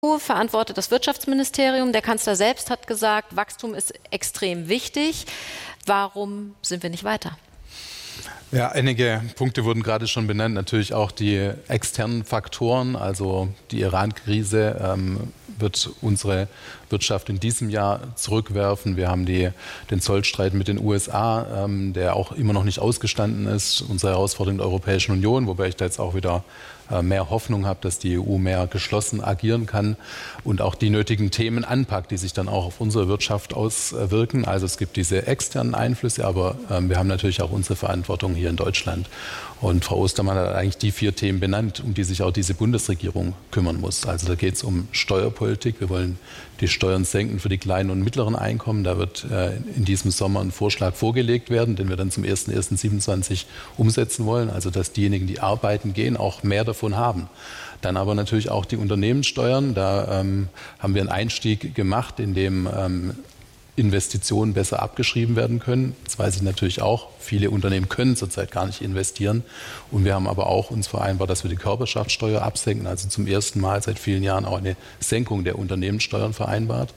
verantwortet das Wirtschaftsministerium. Der Kanzler selbst hat gesagt, Wachstum ist extrem wichtig. Warum sind wir nicht weiter? Ja, einige Punkte wurden gerade schon benannt. Natürlich auch die externen Faktoren, also die Iran-Krise wird unsere Wirtschaft in diesem Jahr zurückwerfen. Wir haben den Zollstreit mit den USA, der auch immer noch nicht ausgestanden ist. Unsere Herausforderung der Europäischen Union, wobei ich da jetzt auch wieder mehr Hoffnung habe, dass die EU mehr geschlossen agieren kann und auch die nötigen Themen anpackt, die sich dann auch auf unsere Wirtschaft auswirken. Also es gibt diese externen Einflüsse, aber wir haben natürlich auch unsere Verantwortung hier in Deutschland. Und Frau Ostermann hat eigentlich die 4 Themen benannt, um die sich auch diese Bundesregierung kümmern muss. Also da geht es um Steuerpolitik. Wir wollen die Steuern senken für die kleinen und mittleren Einkommen. Da wird in diesem Sommer ein Vorschlag vorgelegt werden, den wir dann zum 01.01.27 umsetzen wollen. Also dass diejenigen, die arbeiten gehen, auch mehr davon haben. Dann aber natürlich auch die Unternehmenssteuern. Da haben wir einen Einstieg gemacht, in dem Investitionen besser abgeschrieben werden können. Das weiß ich natürlich auch. Viele Unternehmen können zurzeit gar nicht investieren. Und wir haben aber auch uns vereinbart, dass wir die Körperschaftssteuer absenken. Also zum ersten Mal seit vielen Jahren auch eine Senkung der Unternehmenssteuern vereinbart.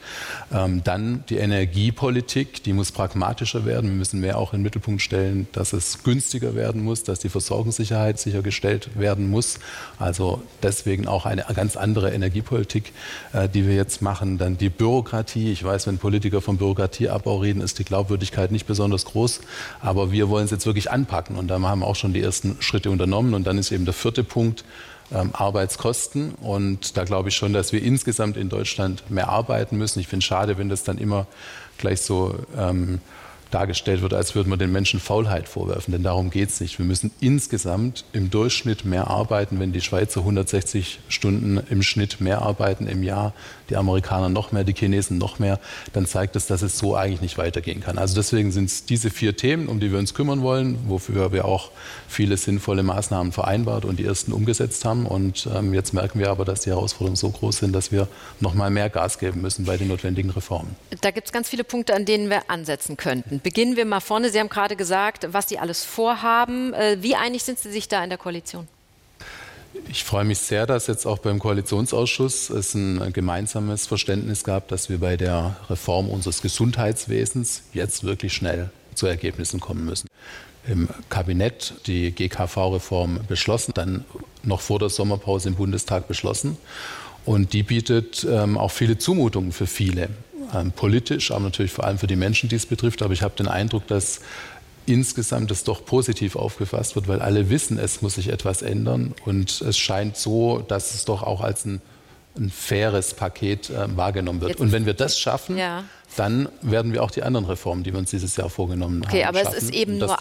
Dann die Energiepolitik, die muss pragmatischer werden. Wir müssen mehr auch in den Mittelpunkt stellen, dass es günstiger werden muss, dass die Versorgungssicherheit sichergestellt werden muss. Also deswegen auch eine ganz andere Energiepolitik, die wir jetzt machen. Dann die Bürokratie. Ich weiß, wenn Politiker vom Bürokratieabbau reden, ist die Glaubwürdigkeit nicht besonders groß. Aber wir wollen es jetzt wirklich anpacken. Und da haben wir auch schon die ersten Schritte unternommen. Und dann ist eben der 4. Punkt Arbeitskosten. Und da glaube ich schon, dass wir insgesamt in Deutschland mehr arbeiten müssen. Ich finde es schade, wenn das dann immer gleich so dargestellt wird, als würde man den Menschen Faulheit vorwerfen. Denn darum geht es nicht. Wir müssen insgesamt im Durchschnitt mehr arbeiten. Wenn die Schweizer 160 Stunden im Schnitt mehr arbeiten im Jahr, die Amerikaner noch mehr, die Chinesen noch mehr, dann zeigt es, dass es so eigentlich nicht weitergehen kann. Also deswegen sind es diese 4 Themen, um die wir uns kümmern wollen, wofür wir auch viele sinnvolle Maßnahmen vereinbart und die ersten umgesetzt haben. Und jetzt merken wir aber, dass die Herausforderungen so groß sind, dass wir noch mal mehr Gas geben müssen bei den notwendigen Reformen. Da gibt es ganz viele Punkte, an denen wir ansetzen könnten. Beginnen wir mal vorne. Sie haben gerade gesagt, was Sie alles vorhaben. Wie einig sind Sie sich da in der Koalition? Ich freue mich sehr, dass jetzt auch beim Koalitionsausschuss es ein gemeinsames Verständnis gab, dass wir bei der Reform unseres Gesundheitswesens jetzt wirklich schnell zu Ergebnissen kommen müssen. Im Kabinett die GKV-Reform beschlossen, dann noch vor der Sommerpause im Bundestag beschlossen. Und die bietet auch viele Zumutungen für viele. Politisch, aber natürlich vor allem für die Menschen, die es betrifft. Aber ich habe den Eindruck, dass insgesamt es doch positiv aufgefasst wird, weil alle wissen, es muss sich etwas ändern. Und es scheint so, dass es doch auch als ein faires Paket wahrgenommen wird. Und wenn wir das schaffen, dann werden wir auch die anderen Reformen, die wir uns dieses Jahr vorgenommen haben, aber schaffen. Es ist eben nur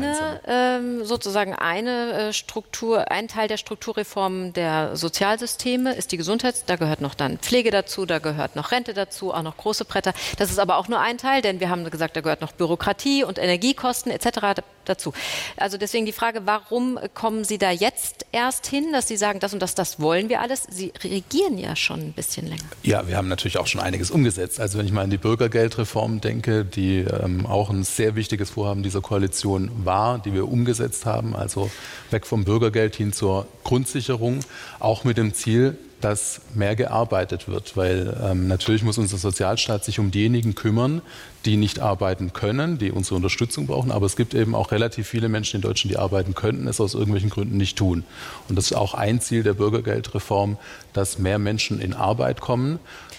sozusagen eine Struktur, ein Teil der Strukturreform der Sozialsysteme ist die da gehört noch dann Pflege dazu, da gehört noch Rente dazu, auch noch große Bretter. Das ist aber auch nur ein Teil, denn wir haben gesagt, da gehört noch Bürokratie und Energiekosten etc. dazu. Also deswegen die Frage, warum kommen Sie da jetzt erst hin, dass Sie sagen, das und das wollen wir alles? Sie regieren ja schon ein bisschen länger. Ja, wir haben natürlich auch schon einiges umgesetzt. Also wenn ich mal an die Bürgergeldreform denke, die auch ein sehr wichtiges Vorhaben dieser Koalition war, die wir umgesetzt haben, also weg vom Bürgergeld hin zur Grundsicherung, auch mit dem Ziel, dass mehr gearbeitet wird, weil natürlich muss unser Sozialstaat sich um diejenigen kümmern, die nicht arbeiten können, die unsere Unterstützung brauchen, aber es gibt eben auch relativ viele Menschen in Deutschland, die arbeiten könnten, es aus irgendwelchen Gründen nicht tun. Und das ist auch ein Ziel der Bürgergeldreform, dass mehr Menschen in Arbeit kommen.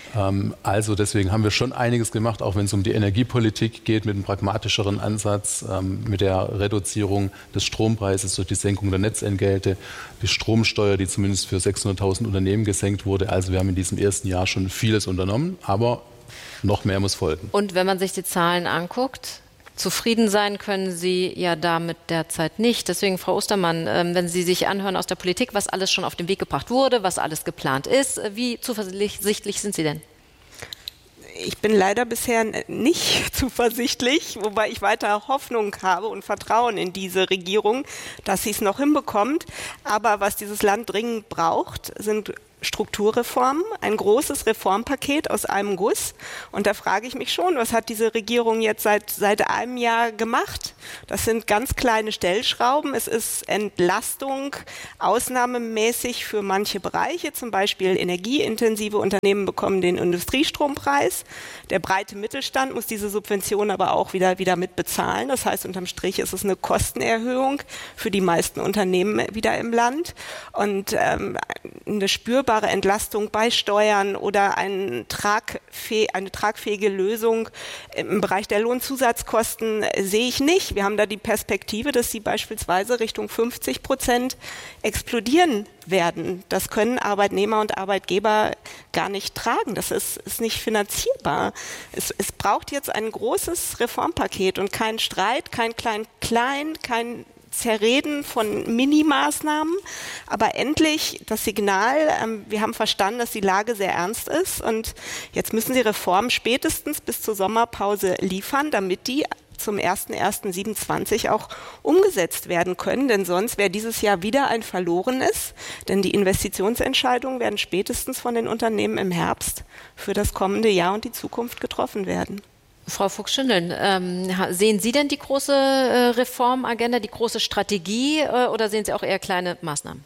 Also deswegen haben wir schon einiges gemacht, auch wenn es um die Energiepolitik geht, mit einem pragmatischeren Ansatz, mit der Reduzierung des Strompreises durch die Senkung der Netzentgelte, die Stromsteuer, die zumindest für 600.000 Unternehmen gesenkt wurde. Also wir haben in diesem ersten Jahr schon vieles unternommen, aber noch mehr muss folgen. Und wenn man sich die Zahlen anguckt, zufrieden sein können Sie ja damit derzeit nicht. Deswegen, Frau Ostermann, wenn Sie sich anhören aus der Politik, was alles schon auf den Weg gebracht wurde, was alles geplant ist, wie zuversichtlich sind Sie denn? Ich bin leider bisher nicht zuversichtlich, wobei ich weiter Hoffnung habe und Vertrauen in diese Regierung, dass sie es noch hinbekommt. Aber was dieses Land dringend braucht, sind Strukturreformen, ein großes Reformpaket aus einem Guss. Und da frage ich mich schon, was hat diese Regierung jetzt seit einem Jahr gemacht? Das sind ganz kleine Stellschrauben. Es ist Entlastung ausnahmemäßig für manche Bereiche. Zum Beispiel energieintensive Unternehmen bekommen den Industriestrompreis. Der breite Mittelstand muss diese Subvention aber auch wieder mitbezahlen. Das heißt, unterm Strich ist es eine Kostenerhöhung für die meisten Unternehmen wieder im Land. Und eine spürbare Entlastung bei Steuern oder eine tragfähige Lösung im Bereich der Lohnzusatzkosten sehe ich nicht. Wir haben da die Perspektive, dass sie beispielsweise Richtung 50% explodieren werden. Das können Arbeitnehmer und Arbeitgeber gar nicht tragen. Das ist nicht finanzierbar. Es braucht jetzt ein großes Reformpaket und kein Streit, kein Klein-Klein, kein Zerreden von Minimaßnahmen, aber endlich das Signal, wir haben verstanden, dass die Lage sehr ernst ist und jetzt müssen sie Reformen spätestens bis zur Sommerpause liefern, damit die zum 01.01.27 auch umgesetzt werden können, denn sonst wäre dieses Jahr wieder ein verlorenes, denn die Investitionsentscheidungen werden spätestens von den Unternehmen im Herbst für das kommende Jahr und die Zukunft getroffen werden. Frau Fuchs-Schindeln, sehen Sie denn die große Reformagenda, die große Strategie oder sehen Sie auch eher kleine Maßnahmen?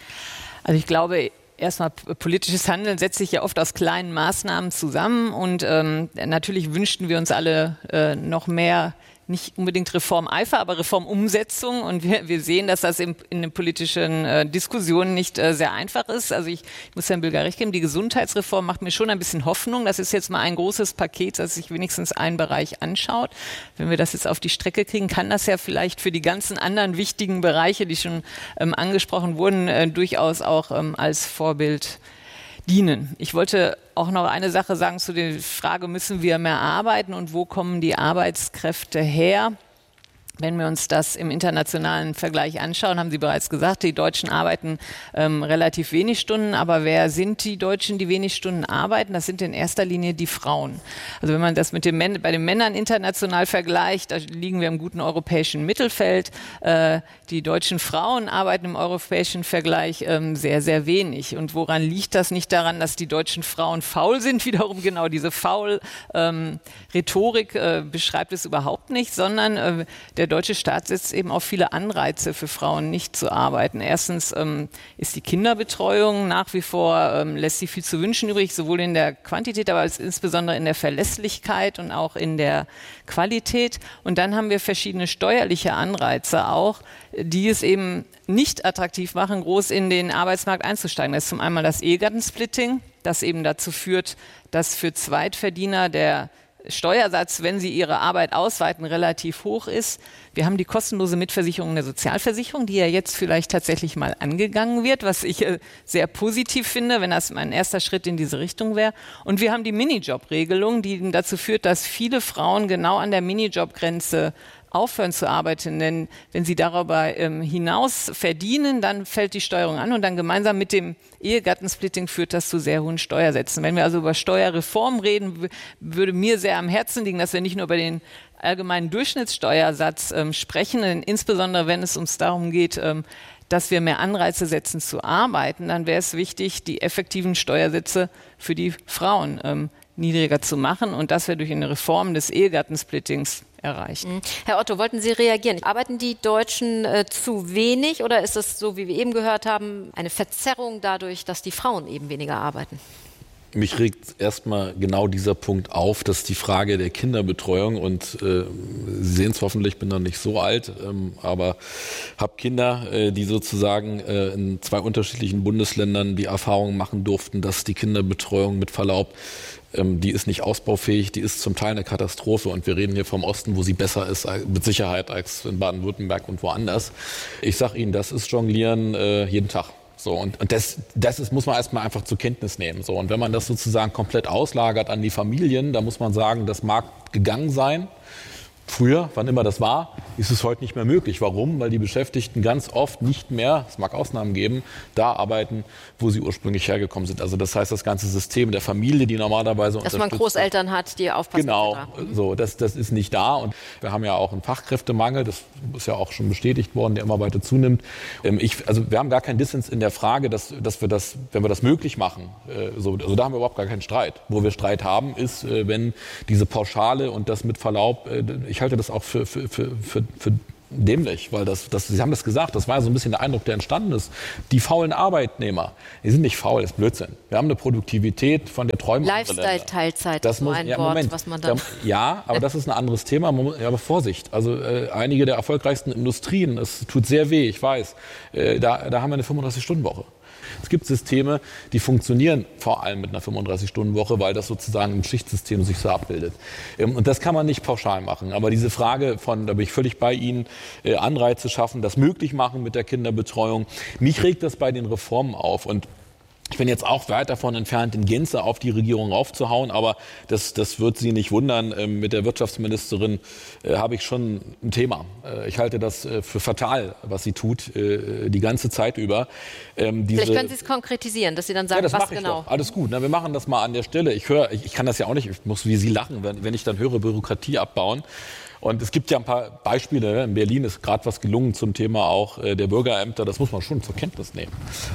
Also ich glaube, erstmal politisches Handeln setzt sich ja oft aus kleinen Maßnahmen zusammen und natürlich wünschten wir uns alle noch mehr, nicht unbedingt Reformeifer, aber Reformumsetzung und wir sehen, dass das in den politischen Diskussionen nicht sehr einfach ist. Also ich muss Herrn Bilger recht geben, die Gesundheitsreform macht mir schon ein bisschen Hoffnung. Das ist jetzt mal ein großes Paket, das sich wenigstens einen Bereich anschaut. Wenn wir das jetzt auf die Strecke kriegen, kann das ja vielleicht für die ganzen anderen wichtigen Bereiche, die schon angesprochen wurden, durchaus auch als Vorbild dienen. Ich wollte auch noch eine Sache sagen zu der Frage, müssen wir mehr arbeiten und wo kommen die Arbeitskräfte her? Wenn wir uns das im internationalen Vergleich anschauen, haben Sie bereits gesagt, die Deutschen arbeiten relativ wenig Stunden. Aber wer sind die Deutschen, die wenig Stunden arbeiten? Das sind in erster Linie die Frauen. Also wenn man das bei den Männern international vergleicht, da liegen wir im guten europäischen Mittelfeld. Die deutschen Frauen arbeiten im europäischen Vergleich sehr, sehr wenig. Und woran liegt das? Nicht daran, dass die deutschen Frauen faul sind, wiederum genau diese Faul-Rhetorik beschreibt es überhaupt nicht, sondern der deutsche Staat setzt eben auf viele Anreize für Frauen, nicht zu arbeiten. Erstens ist die Kinderbetreuung nach wie vor, lässt sie viel zu wünschen übrig, sowohl in der Quantität, aber insbesondere in der Verlässlichkeit und auch in der Qualität. Und dann haben wir verschiedene steuerliche Anreize auch, die es eben nicht attraktiv machen, groß in den Arbeitsmarkt einzusteigen. Das ist zum einen das Ehegattensplitting, das eben dazu führt, dass für Zweitverdiener der Steuersatz, wenn sie ihre Arbeit ausweiten, relativ hoch ist. Wir haben die kostenlose Mitversicherung der Sozialversicherung, die ja jetzt vielleicht tatsächlich mal angegangen wird, was ich sehr positiv finde, wenn das ein erster Schritt in diese Richtung wäre. Und wir haben die Minijob-Regelung, die dazu führt, dass viele Frauen genau an der Minijob-Grenze aufhören zu arbeiten, denn wenn sie darüber hinaus verdienen, dann fällt die Steuerung an und dann gemeinsam mit dem Ehegattensplitting führt das zu sehr hohen Steuersätzen. Wenn wir also über Steuerreform reden, würde mir sehr am Herzen liegen, dass wir nicht nur über den allgemeinen Durchschnittssteuersatz sprechen, denn insbesondere wenn es uns darum geht, dass wir mehr Anreize setzen zu arbeiten, dann wäre es wichtig, die effektiven Steuersätze für die Frauen niedriger zu machen und das wäre durch eine Reform des Ehegattensplittings erreicht. Herr Otto, wollten Sie reagieren? Arbeiten die Deutschen zu wenig oder ist es so, wie wir eben gehört haben, eine Verzerrung dadurch, dass die Frauen eben weniger arbeiten? Mich regt erstmal genau dieser Punkt auf, dass die Frage der Kinderbetreuung und Sie sehen es hoffentlich, ich bin noch nicht so alt, aber habe Kinder, die sozusagen in 2 unterschiedlichen Bundesländern die Erfahrung machen durften, dass die Kinderbetreuung mit Verlaub, die ist nicht ausbaufähig, die ist zum Teil eine Katastrophe und wir reden hier vom Osten, wo sie besser ist mit Sicherheit als in Baden-Württemberg und woanders. Ich sage Ihnen, das ist Jonglieren jeden Tag. So, und das muss man erstmal einfach zur Kenntnis nehmen. So, und wenn man das sozusagen komplett auslagert an die Familien, da muss man sagen, das mag gegangen sein. Früher, wann immer das war, ist es heute nicht mehr möglich. Warum? Weil die Beschäftigten ganz oft nicht mehr, es mag Ausnahmen geben, da arbeiten, wo sie ursprünglich hergekommen sind. Also das heißt, das ganze System der Familie, die normalerweise dass man Großeltern hat, die aufpassen. Genau, so, das ist nicht da. Und wir haben ja auch einen Fachkräftemangel, das ist ja auch schon bestätigt worden, der immer weiter zunimmt. Also wir haben gar keinen Dissens in der Frage, dass wir das, wenn wir das möglich machen, also da haben wir überhaupt gar keinen Streit. Wo wir Streit haben, ist, wenn diese Pauschale und das mit Verlaub, ich halte das auch für dämlich, weil Sie haben das gesagt, das war ja so ein bisschen der Eindruck, der entstanden ist. Die faulen Arbeitnehmer, die sind nicht faul, das ist Blödsinn. Wir haben eine Produktivität von der Träume. Lifestyle-Teilzeit ist nur ein Wort, was man dann... Ja, aber das ist ein anderes Thema. Aber Vorsicht, also einige der erfolgreichsten Industrien, es tut sehr weh, ich weiß, da haben wir eine 35-Stunden-Woche. Es gibt Systeme, die funktionieren vor allem mit einer 35-Stunden-Woche, weil das sozusagen im Schichtsystem sich so abbildet. Und das kann man nicht pauschal machen. Aber diese Frage von, da bin ich völlig bei Ihnen, Anreize schaffen, das möglich machen mit der Kinderbetreuung, mich regt das bei den Reformen auf. Und ich bin jetzt auch weit davon entfernt, in Gänze auf die Regierung raufzuhauen, aber das wird Sie nicht wundern. Mit der Wirtschaftsministerin habe ich schon ein Thema. Ich halte das für fatal, was sie tut, die ganze Zeit über. Vielleicht können Sie es konkretisieren, dass Sie dann sagen, ja, das was mache ich genau. Doch. Alles gut, wir machen das mal an der Stelle. Ich kann das ja auch nicht, ich muss wie Sie lachen, wenn ich dann höre, Bürokratie abbauen. Und es gibt ja ein paar Beispiele. In Berlin ist gerade was gelungen zum Thema auch der Bürgerämter. Das muss man schon zur Kenntnis nehmen.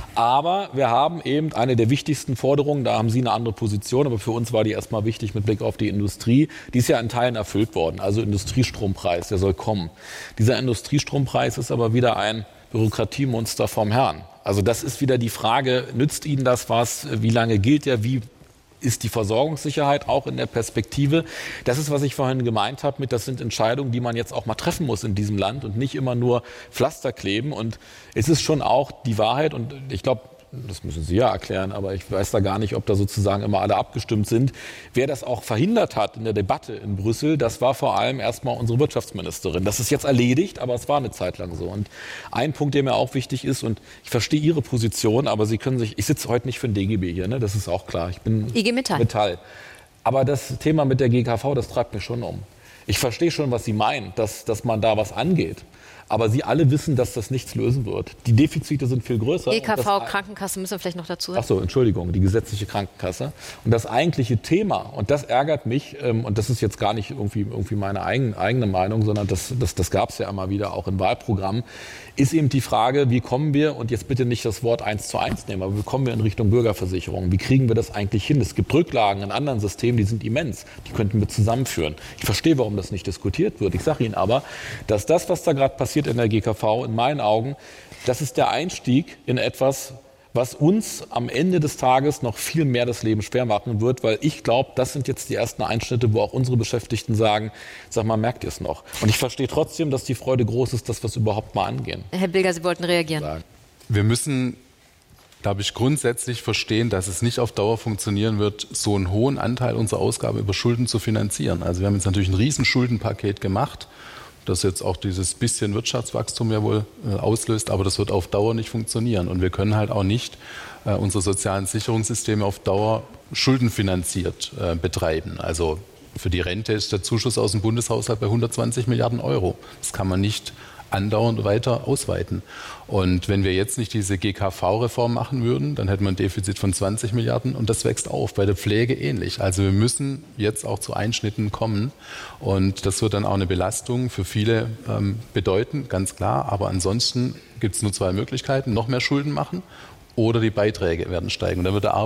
Aber wir haben eben eine der wichtigsten Forderungen. Da haben Sie eine andere Position. Aber für uns war die erstmal wichtig mit Blick auf die Industrie. Die ist ja in Teilen erfüllt worden. Also Industriestrompreis, der soll kommen. Dieser Industriestrompreis ist aber wieder ein Bürokratiemonster vom Herrn. Also das ist wieder die Frage, nützt Ihnen das was? Wie lange gilt der? Wie ist die Versorgungssicherheit auch in der Perspektive? Das ist, was ich vorhin gemeint habe, das sind Entscheidungen, die man jetzt auch mal treffen muss in diesem Land und nicht immer nur Pflaster kleben. Und es ist schon auch die Wahrheit, und ich glaube, das müssen Sie ja erklären, aber ich weiß da gar nicht, ob da sozusagen immer alle abgestimmt sind. Wer das auch verhindert hat in der Debatte in Brüssel, das war vor allem erstmal unsere Wirtschaftsministerin. Das ist jetzt erledigt, aber es war eine Zeit lang so. Und ein Punkt, der mir auch wichtig ist, und ich verstehe Ihre Position, aber Sie können ich sitze heute nicht für den DGB hier, ne? Das ist auch klar. Ich bin IG Metall. Aber das Thema mit der GKV, das treibt mich schon um. Ich verstehe schon, was Sie meinen, dass man da was angeht. Aber Sie alle wissen, dass das nichts lösen wird. Die Defizite sind viel größer. GKV, Krankenkasse müssen wir vielleicht noch dazu sagen. Ach so, Entschuldigung, die gesetzliche Krankenkasse. Und das eigentliche Thema, und das ärgert mich, und das ist jetzt gar nicht irgendwie meine eigene Meinung, sondern das gab es ja immer wieder auch in Wahlprogrammen, ist eben die Frage, wie kommen wir, und jetzt bitte nicht das Wort 1:1 nehmen, aber wie kommen wir in Richtung Bürgerversicherung? Wie kriegen wir das eigentlich hin? Es gibt Rücklagen in anderen Systemen, die sind immens. Die könnten wir zusammenführen. Ich verstehe, warum das nicht diskutiert wird. Ich sage Ihnen aber, dass das, was da gerade passiert in der GKV, in meinen Augen, das ist der Einstieg in etwas, was uns am Ende des Tages noch viel mehr das Leben schwer machen wird, weil ich glaube, das sind jetzt die ersten Einschnitte, wo auch unsere Beschäftigten sagen, sag mal, merkt ihr es noch? Und ich verstehe trotzdem, dass die Freude groß ist, dass wir es überhaupt mal angehen. Herr Bilger, Sie wollten reagieren. Wir müssen, glaube ich, grundsätzlich verstehen, dass es nicht auf Dauer funktionieren wird, so einen hohen Anteil unserer Ausgaben über Schulden zu finanzieren. Also wir haben jetzt natürlich ein Riesenschuldenpaket gemacht, das jetzt auch dieses bisschen Wirtschaftswachstum ja wohl auslöst, aber das wird auf Dauer nicht funktionieren. Und wir können halt auch nicht unsere sozialen Sicherungssysteme auf Dauer schuldenfinanziert betreiben. Also für die Rente ist der Zuschuss aus dem Bundeshaushalt bei 120 Milliarden Euro. Das kann man nicht andauernd weiter ausweiten. Und wenn wir jetzt nicht diese GKV-Reform machen würden, dann hätten wir ein Defizit von 20 Milliarden und das wächst auf. Bei der Pflege ähnlich. Also wir müssen jetzt auch zu Einschnitten kommen und das wird dann auch eine Belastung für viele bedeuten, ganz klar. Aber ansonsten gibt es nur zwei Möglichkeiten: noch mehr Schulden machen oder die Beiträge werden steigen. Und dann wird der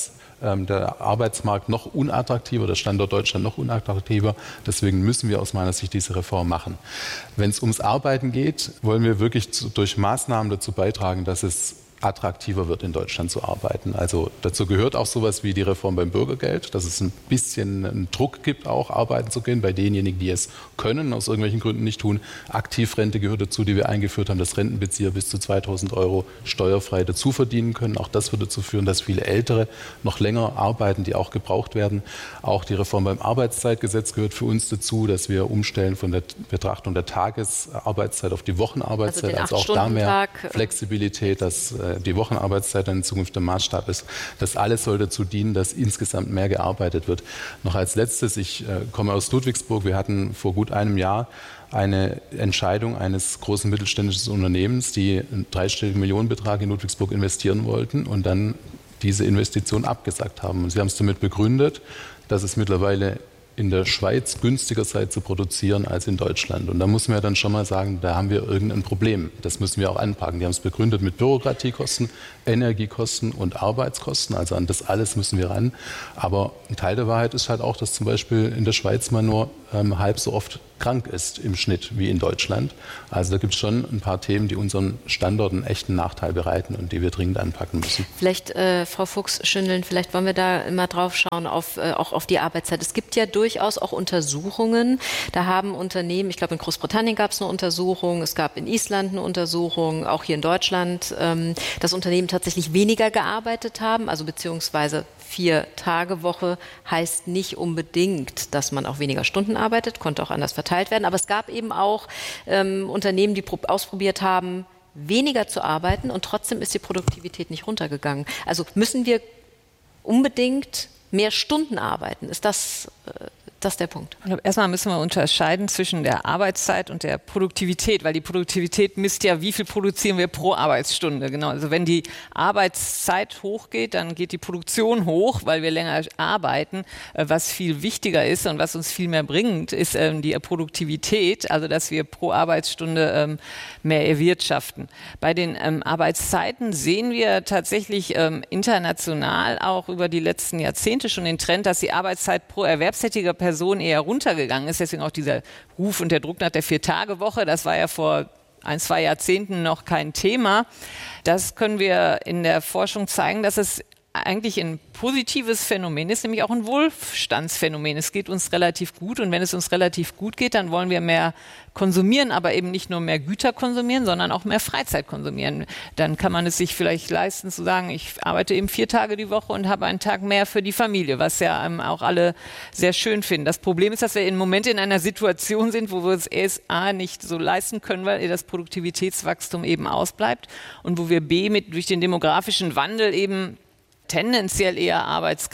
Arbeitsmarkt noch unattraktiver, der Standort Deutschland noch unattraktiver. Deswegen müssen wir aus meiner Sicht diese Reform machen. Wenn es ums Arbeiten geht, wollen wir wirklich durch Maßnahmen dazu beitragen, dass es attraktiver wird, in Deutschland zu arbeiten. Also dazu gehört auch sowas wie die Reform beim Bürgergeld, dass es ein bisschen einen Druck gibt, auch arbeiten zu gehen bei denjenigen, die es können, aus irgendwelchen Gründen nicht tun. Aktivrente gehört dazu, die wir eingeführt haben, dass Rentenbezieher bis zu 2.000 € steuerfrei dazu verdienen können. Auch das wird dazu führen, dass viele Ältere noch länger arbeiten, die auch gebraucht werden. Auch die Reform beim Arbeitszeitgesetz gehört für uns dazu, dass wir umstellen von der Betrachtung der Tagesarbeitszeit auf die Wochenarbeitszeit. Also auch da mehr Flexibilität, dass die Wochenarbeitszeit dann in Zukunft der Maßstab ist. Das alles soll dazu dienen, dass insgesamt mehr gearbeitet wird. Noch als letztes, ich komme aus Ludwigsburg. Wir hatten vor gut einem Jahr eine Entscheidung eines großen mittelständischen Unternehmens, die einen dreistelligen Millionenbetrag in Ludwigsburg investieren wollten und dann diese Investition abgesagt haben. Und sie haben es damit begründet, dass es mittlerweile in der Schweiz günstiger sei zu produzieren als in Deutschland. Und da muss man ja dann schon mal sagen, da haben wir irgendein Problem. Das müssen wir auch anpacken. Die haben es begründet mit Bürokratiekosten, Energiekosten und Arbeitskosten. Also an das alles müssen wir ran. Aber ein Teil der Wahrheit ist halt auch, dass zum Beispiel in der Schweiz man nur halb so oft krank ist im Schnitt wie in Deutschland. Also da gibt es schon ein paar Themen, die unseren Standort einen echten Nachteil bereiten und die wir dringend anpacken müssen. Vielleicht, Frau Fuchs-Schündeln, vielleicht wollen wir da immer drauf schauen, auch auf die Arbeitszeit. Es gibt ja durchaus auch Untersuchungen. Da haben Unternehmen, ich glaube in Großbritannien gab es eine Untersuchung, es gab in Island eine Untersuchung, auch hier in Deutschland, dass Unternehmen tatsächlich weniger gearbeitet haben, also beziehungsweise 4-Tage-Woche heißt nicht unbedingt, dass man auch weniger Stunden arbeitet, konnte auch anders verteilt werden. Aber es gab eben auch Unternehmen, die ausprobiert haben, weniger zu arbeiten und trotzdem ist die Produktivität nicht runtergegangen. Also müssen wir unbedingt mehr Stunden arbeiten? Ist das der Punkt? Ich glaube, erstmal müssen wir unterscheiden zwischen der Arbeitszeit und der Produktivität, weil die Produktivität misst ja, wie viel produzieren wir pro Arbeitsstunde. Genau. Also wenn die Arbeitszeit hochgeht, dann geht die Produktion hoch, weil wir länger arbeiten. Was viel wichtiger ist und was uns viel mehr bringt, ist die Produktivität, also dass wir pro Arbeitsstunde mehr erwirtschaften. Bei den Arbeitszeiten sehen wir tatsächlich international auch über die letzten Jahrzehnte schon den Trend, dass die Arbeitszeit pro erwerbstätiger Person eher runtergegangen ist. Deswegen auch dieser Ruf und der Druck nach der 4-Tage-Woche. Das war ja vor 1-2 Jahrzehnten noch kein Thema. Das können wir in der Forschung zeigen, dass es eigentlich ein positives Phänomen ist, nämlich auch ein Wohlstandsphänomen. Es geht uns relativ gut und wenn es uns relativ gut geht, dann wollen wir mehr konsumieren, aber eben nicht nur mehr Güter konsumieren, sondern auch mehr Freizeit konsumieren. Dann kann man es sich vielleicht leisten zu sagen, ich arbeite eben 4 Tage die Woche und habe einen Tag mehr für die Familie, was ja auch alle sehr schön finden. Das Problem ist, dass wir im Moment in einer Situation sind, wo wir es A nicht so leisten können, weil das Produktivitätswachstum eben ausbleibt und wo wir B durch den demografischen Wandel eben tendenziell eher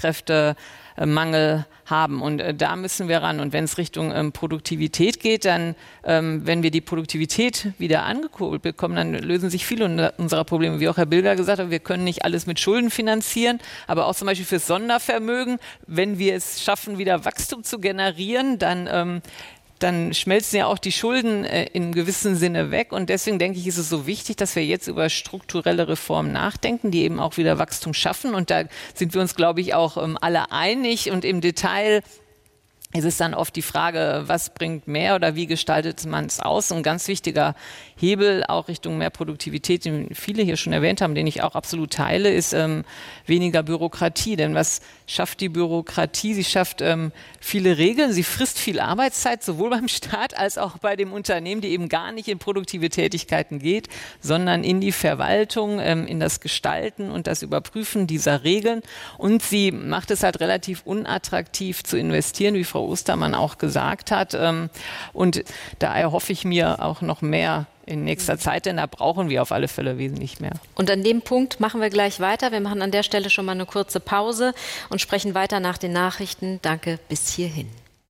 Arbeitskräftemangel haben. Und da müssen wir ran. Und wenn es Richtung Produktivität geht, dann, wenn wir die Produktivität wieder angekurbelt bekommen, dann lösen sich viele unserer Probleme. Wie auch Herr Bilger gesagt hat, wir können nicht alles mit Schulden finanzieren, aber auch zum Beispiel fürs Sondervermögen. Wenn wir es schaffen, wieder Wachstum zu generieren, dann schmelzen ja auch die Schulden in gewissem Sinne weg. Und deswegen denke ich, ist es so wichtig, dass wir jetzt über strukturelle Reformen nachdenken, die eben auch wieder Wachstum schaffen. Und da sind wir uns, glaube ich, auch alle einig. Und im Detail ist es dann oft die Frage, was bringt mehr oder wie gestaltet man es aus? Ein ganz wichtiger Hebel auch Richtung mehr Produktivität, den viele hier schon erwähnt haben, den ich auch absolut teile, ist weniger Bürokratie. Denn was schafft die Bürokratie? Sie schafft viele Regeln, sie frisst viel Arbeitszeit, sowohl beim Staat als auch bei dem Unternehmen, die eben gar nicht in produktive Tätigkeiten geht, sondern in die Verwaltung, in das Gestalten und das Überprüfen dieser Regeln. Und sie macht es halt relativ unattraktiv zu investieren, wie Frau Ostermann auch gesagt hat. Und da erhoffe ich mir auch noch mehr in nächster Zeit, denn da brauchen wir auf alle Fälle wesentlich mehr. Und an dem Punkt machen wir gleich weiter. Wir machen an der Stelle schon mal eine kurze Pause und sprechen weiter nach den Nachrichten. Danke bis hierhin.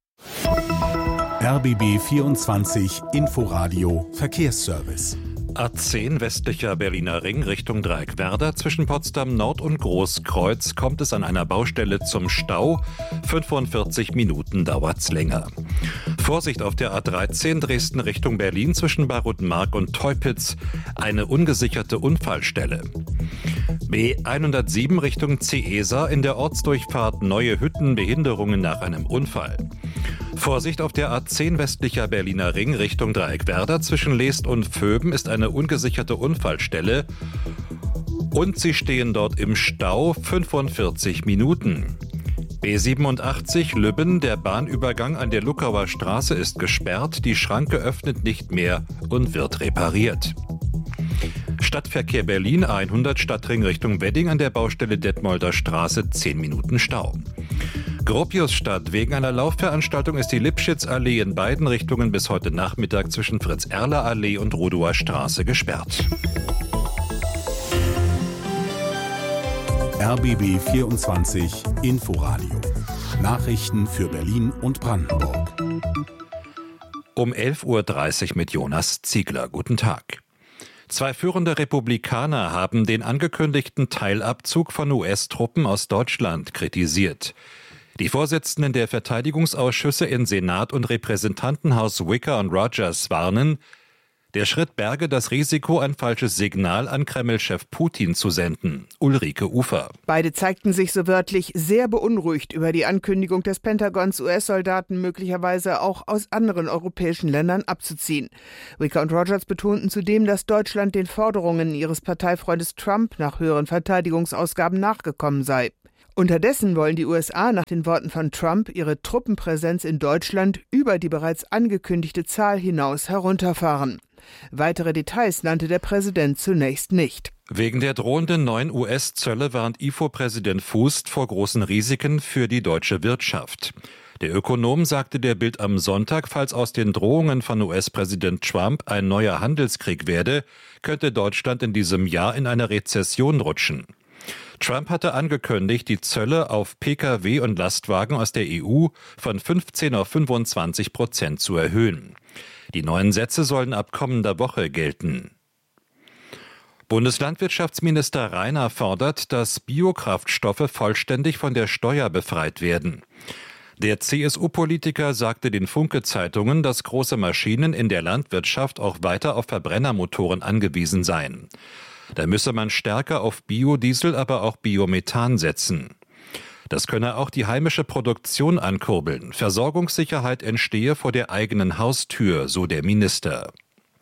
RBB 24 Inforadio Verkehrsservice. A10 westlicher Berliner Ring Richtung Dreieckwerder. Zwischen Potsdam Nord und Großkreuz kommt es an einer Baustelle zum Stau. 45 Minuten dauert's länger. Vorsicht auf der A13 Dresden Richtung Berlin zwischen Barutmark und Teupitz. Eine ungesicherte Unfallstelle. B107 Richtung Ciesa in der Ortsdurchfahrt Neue Hütten, Behinderungen nach einem Unfall. Vorsicht auf der A10 westlicher Berliner Ring Richtung Dreieckwerder zwischen Leest und Vöben ist eine ungesicherte Unfallstelle und Sie stehen dort im Stau 45 Minuten. B87 Lübben, der Bahnübergang an der Luckauer Straße ist gesperrt, die Schranke öffnet nicht mehr und wird repariert. Stadtverkehr Berlin 100 Stadtring Richtung Wedding an der Baustelle Detmolder Straße 10 Minuten Stau. Gropiusstadt. Wegen einer Laufveranstaltung ist die Lipschitz-Allee in beiden Richtungen bis heute Nachmittag zwischen Fritz-Erler-Allee und Rudower Straße gesperrt. RBB 24 Inforadio. Nachrichten für Berlin und Brandenburg. Um 11.30 Uhr mit Jonas Ziegler. Guten Tag. 2 führende Republikaner haben den angekündigten Teilabzug von US-Truppen aus Deutschland kritisiert. Die Vorsitzenden der Verteidigungsausschüsse in Senat und Repräsentantenhaus Wicker und Rogers warnen, der Schritt berge das Risiko, ein falsches Signal an Kreml-Chef Putin zu senden. Ulrike Ufer. Beide zeigten sich so wörtlich sehr beunruhigt über die Ankündigung des Pentagons, US-Soldaten möglicherweise auch aus anderen europäischen Ländern abzuziehen. Wicker und Rogers betonten zudem, dass Deutschland den Forderungen ihres Parteifreundes Trump nach höheren Verteidigungsausgaben nachgekommen sei. Unterdessen wollen die USA nach den Worten von Trump ihre Truppenpräsenz in Deutschland über die bereits angekündigte Zahl hinaus herunterfahren. Weitere Details nannte der Präsident zunächst nicht. Wegen der drohenden neuen US-Zölle warnt IFO-Präsident Fußt vor großen Risiken für die deutsche Wirtschaft. Der Ökonom sagte der Bild am Sonntag, falls aus den Drohungen von US-Präsident Trump ein neuer Handelskrieg werde, könnte Deutschland in diesem Jahr in eine Rezession rutschen. Trump hatte angekündigt, die Zölle auf Pkw und Lastwagen aus der EU von 15 auf 25% zu erhöhen. Die neuen Sätze sollen ab kommender Woche gelten. Bundeslandwirtschaftsminister Rainer fordert, dass Biokraftstoffe vollständig von der Steuer befreit werden. Der CSU-Politiker sagte den Funke-Zeitungen, dass große Maschinen in der Landwirtschaft auch weiter auf Verbrennermotoren angewiesen seien. Da müsse man stärker auf Biodiesel, aber auch Biomethan setzen. Das könne auch die heimische Produktion ankurbeln. Versorgungssicherheit entstehe vor der eigenen Haustür, so der Minister.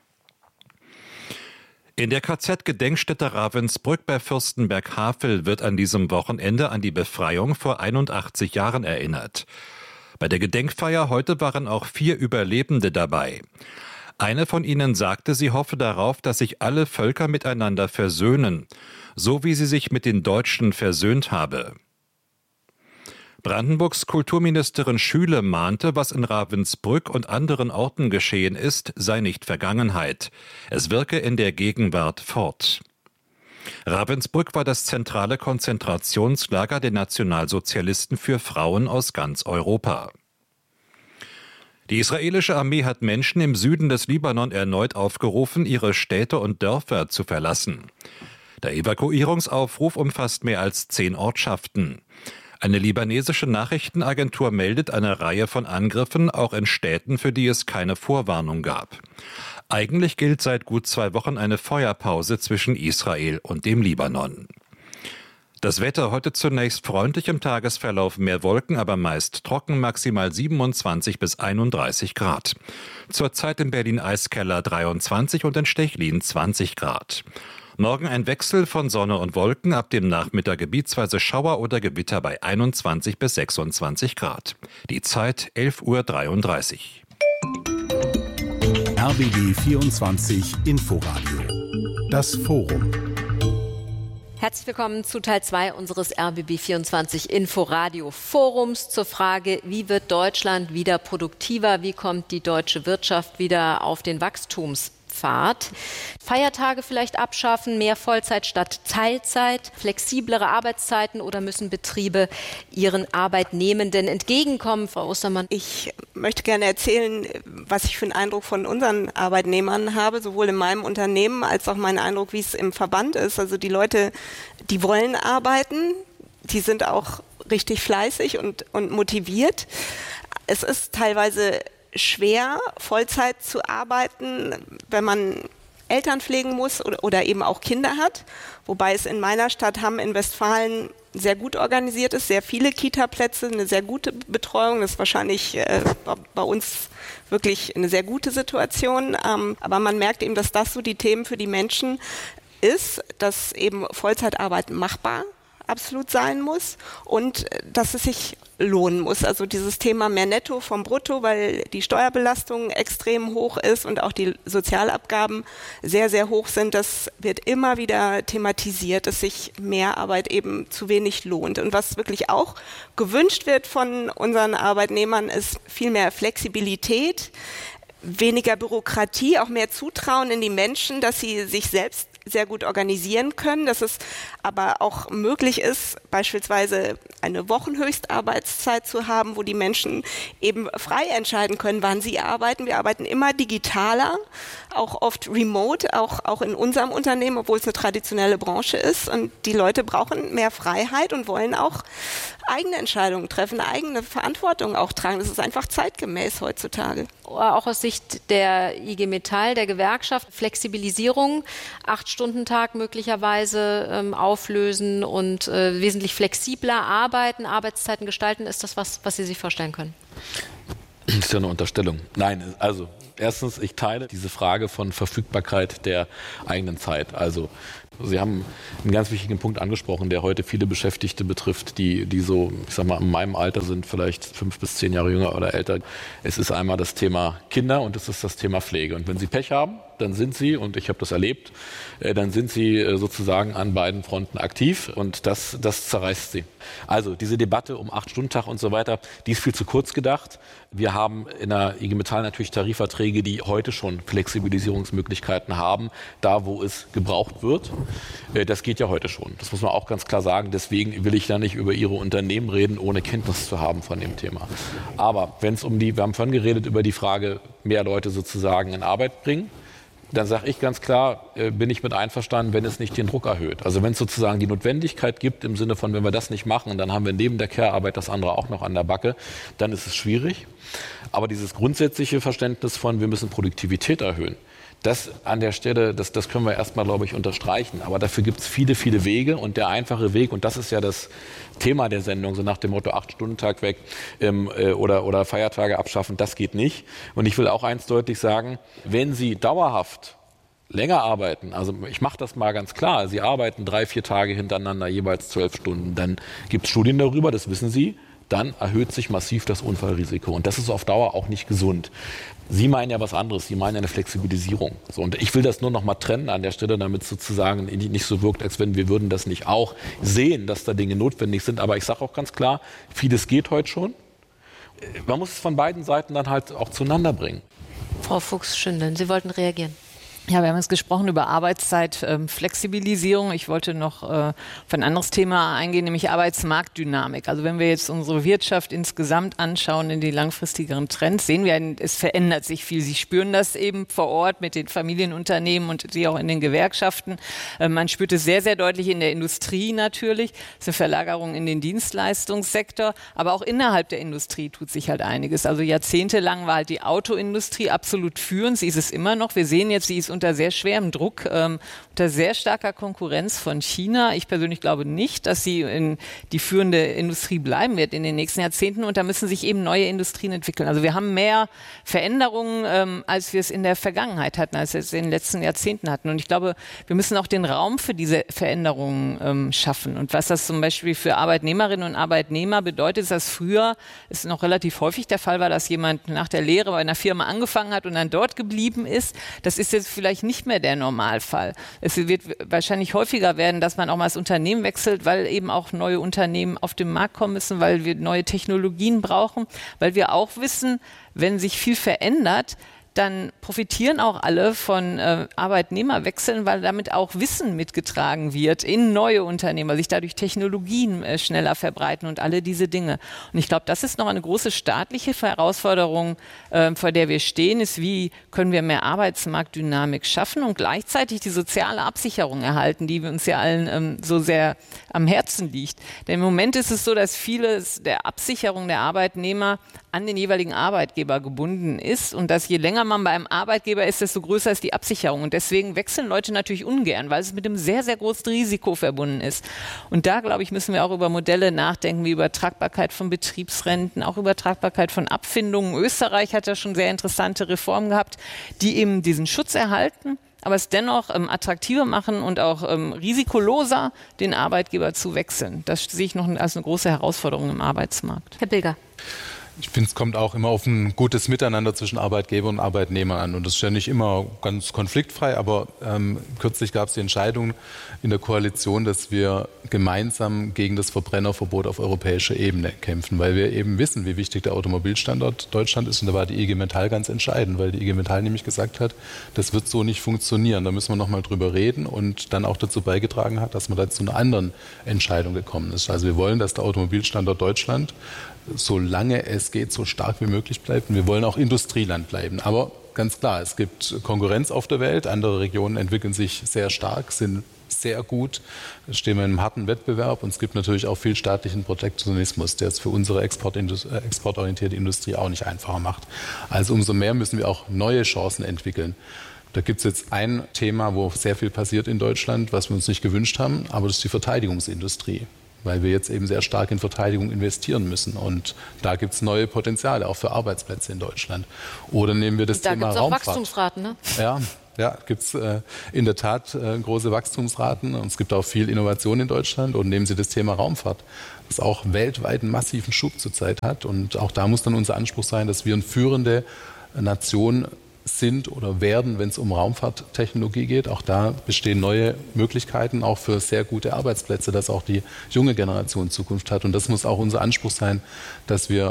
In der KZ-Gedenkstätte Ravensbrück bei Fürstenberg-Havel wird an diesem Wochenende an die Befreiung vor 81 Jahren erinnert. Bei der Gedenkfeier heute waren auch 4 Überlebende dabei. Eine von ihnen sagte, sie hoffe darauf, dass sich alle Völker miteinander versöhnen, so wie sie sich mit den Deutschen versöhnt habe. Brandenburgs Kulturministerin Schüle mahnte, was in Ravensbrück und anderen Orten geschehen ist, sei nicht Vergangenheit. Es wirke in der Gegenwart fort. Ravensbrück war das zentrale Konzentrationslager der Nationalsozialisten für Frauen aus ganz Europa. Die israelische Armee hat Menschen im Süden des Libanon erneut aufgerufen, ihre Städte und Dörfer zu verlassen. Der Evakuierungsaufruf umfasst mehr als 10 Ortschaften. Eine libanesische Nachrichtenagentur meldet eine Reihe von Angriffen, auch in Städten, für die es keine Vorwarnung gab. Eigentlich gilt seit gut 2 Wochen eine Feuerpause zwischen Israel und dem Libanon. Das Wetter heute zunächst freundlich, im Tagesverlauf mehr Wolken, aber meist trocken, maximal 27 bis 31 Grad. Zurzeit in Berlin-Eiskeller 23 und in Stechlin 20 Grad. Morgen ein Wechsel von Sonne und Wolken, ab dem Nachmittag gebietsweise Schauer oder Gewitter bei 21 bis 26 Grad. Die Zeit 11.33 Uhr. RBB 24 Inforadio. Das Forum. Herzlich willkommen zu Teil 2 unseres RBB24 Inforadio Forums zur Frage, wie wird Deutschland wieder produktiver, wie kommt die deutsche Wirtschaft wieder auf den Wachstumspfad? Feiertage vielleicht abschaffen, mehr Vollzeit statt Teilzeit, flexiblere Arbeitszeiten oder müssen Betriebe ihren Arbeitnehmenden entgegenkommen? Frau Ostermann. Ich möchte gerne erzählen, was ich für einen Eindruck von unseren Arbeitnehmern habe, sowohl in meinem Unternehmen als auch mein Eindruck, wie es im Verband ist. Also die Leute, die wollen arbeiten, die sind auch richtig fleißig und motiviert. Es ist teilweise schwer, Vollzeit zu arbeiten, wenn man Eltern pflegen muss oder eben auch Kinder hat. Wobei es in meiner Stadt Hamm in Westfalen sehr gut organisiert ist, sehr viele Kita-Plätze, eine sehr gute Betreuung. Das ist wahrscheinlich bei uns wirklich eine sehr gute Situation. Aber man merkt eben, dass das so die Themen für die Menschen ist, dass eben Vollzeitarbeit machbar absolut sein muss und dass es sich lohnen muss. Also dieses Thema mehr Netto vom Brutto, weil die Steuerbelastung extrem hoch ist und auch die Sozialabgaben sehr, sehr hoch sind. Das wird immer wieder thematisiert, dass sich mehr Arbeit eben zu wenig lohnt. Und was wirklich auch gewünscht wird von unseren Arbeitnehmern, ist viel mehr Flexibilität, weniger Bürokratie, auch mehr Zutrauen in die Menschen, dass sie sich selbst sehr gut organisieren können, dass es aber auch möglich ist, beispielsweise eine Wochenhöchstarbeitszeit zu haben, wo die Menschen eben frei entscheiden können, wann sie arbeiten. Wir arbeiten immer digitaler, auch oft remote, auch in unserem Unternehmen, obwohl es eine traditionelle Branche ist. Und die Leute brauchen mehr Freiheit und wollen auch eigene Entscheidungen treffen, eigene Verantwortung auch tragen. Das ist einfach zeitgemäß heutzutage. Auch aus Sicht der IG Metall, der Gewerkschaft, Flexibilisierung, 8-Stunden-Tag möglicherweise auflösen und wesentlich flexibler arbeiten, Arbeitszeiten gestalten. Ist das was Sie sich vorstellen können? Das ist ja eine Unterstellung. Nein, also erstens, ich teile diese Frage von Verfügbarkeit der eigenen Zeit. Also Sie haben einen ganz wichtigen Punkt angesprochen, der heute viele Beschäftigte betrifft, die so, ich sag mal, in meinem Alter sind, vielleicht 5 bis 10 Jahre jünger oder älter. Es ist einmal das Thema Kinder und es ist das Thema Pflege. Und wenn Sie Pech haben, dann sind Sie, und ich habe das erlebt, dann sind Sie sozusagen an beiden Fronten aktiv und das zerreißt Sie. Also diese Debatte um 8-Stunden-Tag und so weiter, die ist viel zu kurz gedacht. Wir haben in der IG Metall natürlich Tarifverträge, die heute schon Flexibilisierungsmöglichkeiten haben, da wo es gebraucht wird. Das geht ja heute schon. Das muss man auch ganz klar sagen. Deswegen will ich da nicht über Ihre Unternehmen reden, ohne Kenntnis zu haben von dem Thema. Aber wenn es wir haben vorhin geredet über die Frage, mehr Leute sozusagen in Arbeit bringen, dann sage ich ganz klar, bin ich mit einverstanden, wenn es nicht den Druck erhöht. Also wenn es sozusagen die Notwendigkeit gibt, im Sinne von, wenn wir das nicht machen, dann haben wir neben der Care-Arbeit das andere auch noch an der Backe, dann ist es schwierig. Aber dieses grundsätzliche Verständnis von, wir müssen Produktivität erhöhen, das an der Stelle, das können wir erstmal, glaube ich, unterstreichen. Aber dafür gibt es viele, viele Wege. Und der einfache Weg, und das ist ja das Thema der Sendung, so nach dem Motto 8-Stunden-Tag weg oder Feiertage abschaffen, das geht nicht. Und ich will auch eins deutlich sagen, wenn Sie dauerhaft länger arbeiten, also ich mache das mal ganz klar, Sie arbeiten 3-4 Tage hintereinander, jeweils 12 Stunden, dann gibt es Studien darüber, das wissen Sie, dann erhöht sich massiv das Unfallrisiko. Und das ist auf Dauer auch nicht gesund. Sie meinen ja was anderes, Sie meinen eine Flexibilisierung. So, und ich will das nur noch mal trennen an der Stelle, damit es sozusagen nicht so wirkt, als wenn wir würden das nicht auch sehen, dass da Dinge notwendig sind. Aber ich sage auch ganz klar, vieles geht heute schon. Man muss es von beiden Seiten dann halt auch zueinander bringen. Frau Fuchs-Schündeln, Sie wollten reagieren. Ja, wir haben jetzt gesprochen über Arbeitszeitflexibilisierung. Ich wollte noch auf ein anderes Thema eingehen, nämlich Arbeitsmarktdynamik. Also wenn wir jetzt unsere Wirtschaft insgesamt anschauen in die langfristigeren Trends, sehen wir, es verändert sich viel. Sie spüren das eben vor Ort mit den Familienunternehmen und die auch in den Gewerkschaften. Man spürt es sehr, sehr deutlich in der Industrie natürlich. Das ist eine Verlagerung in den Dienstleistungssektor. Aber auch innerhalb der Industrie tut sich halt einiges. Also jahrzehntelang war halt die Autoindustrie absolut führend. Sie ist es immer noch. Wir sehen jetzt, sie ist unter sehr schwerem Druck, unter sehr starker Konkurrenz von China. Ich persönlich glaube nicht, dass sie in die führende Industrie bleiben wird in den nächsten Jahrzehnten, und da müssen sich eben neue Industrien entwickeln. Also wir haben mehr Veränderungen, als wir es in der Vergangenheit hatten, als wir es in den letzten Jahrzehnten hatten. Und ich glaube, wir müssen auch den Raum für diese Veränderungen schaffen. Und was das zum Beispiel für Arbeitnehmerinnen und Arbeitnehmer bedeutet, ist, dass früher es noch relativ häufig der Fall war, dass jemand nach der Lehre bei einer Firma angefangen hat und dann dort geblieben ist. Das ist jetzt vielleicht nicht mehr der Normalfall. Es wird wahrscheinlich häufiger werden, dass man auch mal das Unternehmen wechselt, weil eben auch neue Unternehmen auf den Markt kommen müssen, weil wir neue Technologien brauchen, weil wir auch wissen, wenn sich viel verändert, dann profitieren auch alle von Arbeitnehmerwechseln, weil damit auch Wissen mitgetragen wird in neue Unternehmen, weil sich dadurch Technologien schneller verbreiten und alle diese Dinge. Und ich glaube, das ist noch eine große staatliche Herausforderung, vor der wir stehen, ist, wie können wir mehr Arbeitsmarktdynamik schaffen und gleichzeitig die soziale Absicherung erhalten, die uns ja allen so sehr am Herzen liegt. Denn im Moment ist es so, dass vieles der Absicherung der Arbeitnehmer an den jeweiligen Arbeitgeber gebunden ist und dass je länger man bei einem Arbeitgeber ist, desto größer ist die Absicherung. Und deswegen wechseln Leute natürlich ungern, weil es mit einem sehr, sehr großen Risiko verbunden ist. Und da, glaube ich, müssen wir auch über Modelle nachdenken, wie Übertragbarkeit von Betriebsrenten, auch Übertragbarkeit von Abfindungen. Österreich hat ja schon sehr interessante Reformen gehabt, die eben diesen Schutz erhalten, aber es dennoch attraktiver machen und auch risikoloser, den Arbeitgeber zu wechseln. Das sehe ich noch als eine große Herausforderung im Arbeitsmarkt. Herr Bilger. Ich finde, es kommt auch immer auf ein gutes Miteinander zwischen Arbeitgeber und Arbeitnehmer an. Und das ist ja nicht immer ganz konfliktfrei, aber kürzlich gab es die Entscheidung in der Koalition, dass wir gemeinsam gegen das Verbrennerverbot auf europäischer Ebene kämpfen, weil wir eben wissen, wie wichtig der Automobilstandort Deutschland ist. Und da war die IG Metall ganz entscheidend, weil die IG Metall nämlich gesagt hat, das wird so nicht funktionieren. Da müssen wir nochmal drüber reden und dann auch dazu beigetragen hat, dass man da zu einer anderen Entscheidung gekommen ist. Also wir wollen, dass der Automobilstandort Deutschland, solange es geht, so stark wie möglich bleibt. Und wir wollen auch Industrieland bleiben. Aber ganz klar, es gibt Konkurrenz auf der Welt. Andere Regionen entwickeln sich sehr stark, sind sehr gut. Da stehen wir in einem harten Wettbewerb. Und es gibt natürlich auch viel staatlichen Protektionismus, der es für unsere exportorientierte Industrie auch nicht einfacher macht. Also umso mehr müssen wir auch neue Chancen entwickeln. Da gibt es jetzt ein Thema, wo sehr viel passiert in Deutschland, was wir uns nicht gewünscht haben, aber das ist die Verteidigungsindustrie. Weil wir jetzt eben sehr stark in Verteidigung investieren müssen. Und da gibt es neue Potenziale, auch für Arbeitsplätze in Deutschland. Oder nehmen wir das Thema Raumfahrt. Da gibt es auch Wachstumsraten, ne? Ja, gibt es in der Tat große Wachstumsraten. Und es gibt auch viel Innovation in Deutschland. Und nehmen Sie das Thema Raumfahrt, das auch weltweit einen massiven Schub zurzeit hat. Und auch da muss dann unser Anspruch sein, dass wir eine führende Nation sind oder werden, wenn es um Raumfahrttechnologie geht. Auch da bestehen neue Möglichkeiten, auch für sehr gute Arbeitsplätze, dass auch die junge Generation Zukunft hat. Und das muss auch unser Anspruch sein, dass wir